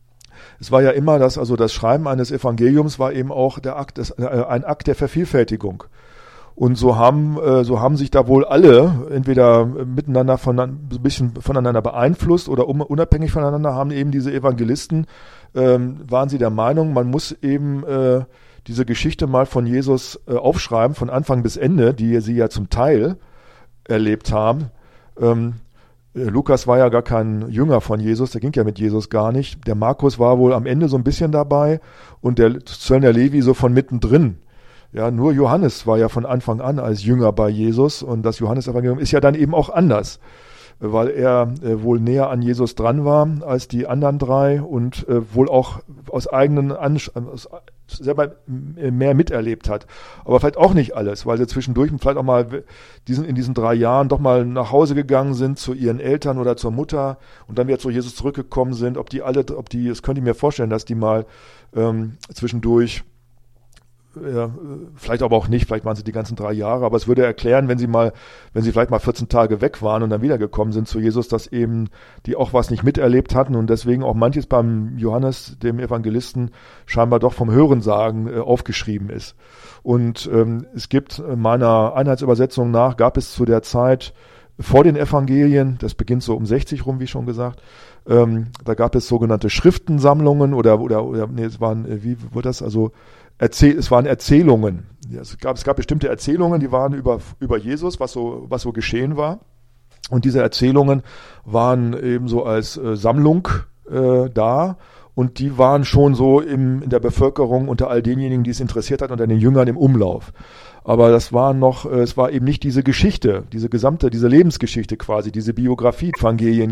Es war ja immer das, also das Schreiben eines Evangeliums war eben auch der Akt des, äh, ein Akt der Vervielfältigung. Und so haben, äh, so haben sich da wohl alle entweder miteinander von, ein bisschen voneinander beeinflusst oder um, unabhängig voneinander haben eben diese Evangelisten, äh, waren sie der Meinung, man muss eben äh, diese Geschichte mal von Jesus äh, aufschreiben, von Anfang bis Ende, die sie ja zum Teil erlebt haben. Ähm, äh, Lukas war ja gar kein Jünger von Jesus, der ging ja mit Jesus gar nicht. Der Markus war wohl am Ende so ein bisschen dabei und der Zöllner Levi so von mittendrin. Ja, nur Johannes war ja von Anfang an als Jünger bei Jesus und das Johannesevangelium ist ja dann eben auch anders. weil er äh, wohl näher an Jesus dran war als die anderen drei und äh, wohl auch aus eigenen Ansch- aus, selber mehr miterlebt hat. Aber vielleicht auch nicht alles, weil sie zwischendurch vielleicht auch mal diesen, in diesen drei Jahren doch mal nach Hause gegangen sind zu ihren Eltern oder zur Mutter und dann wieder zu Jesus zurückgekommen sind. Ob die alle, ob die, das könnte ich mir vorstellen, dass die mal ähm, zwischendurch ja, vielleicht aber auch nicht, vielleicht waren sie die ganzen drei Jahre, aber es würde erklären, wenn sie mal, wenn sie vielleicht mal vierzehn Tage weg waren und dann wiedergekommen sind zu Jesus, dass eben die auch was nicht miterlebt hatten und deswegen auch manches beim Johannes, dem Evangelisten, scheinbar doch vom Hörensagen äh, aufgeschrieben ist. Und ähm, es gibt meiner Einheitsübersetzung nach, gab es zu der Zeit vor den Evangelien, das beginnt so um sechzig rum, wie schon gesagt, ähm, da gab es sogenannte Schriftensammlungen oder, oder, oder nee, es waren, äh, wie wurde das, also Erzähl, es waren Erzählungen. Ja, es gab, es gab bestimmte Erzählungen, die waren über, über Jesus, was so, was so geschehen war. Und diese Erzählungen waren eben so als äh, Sammlung äh, da. Und die waren schon so im, in der Bevölkerung unter all denjenigen, die es interessiert hat, unter den Jüngern im Umlauf. Aber das war noch, äh, es war eben nicht diese Geschichte, diese gesamte, diese Lebensgeschichte quasi, diese Biografie, Evangelien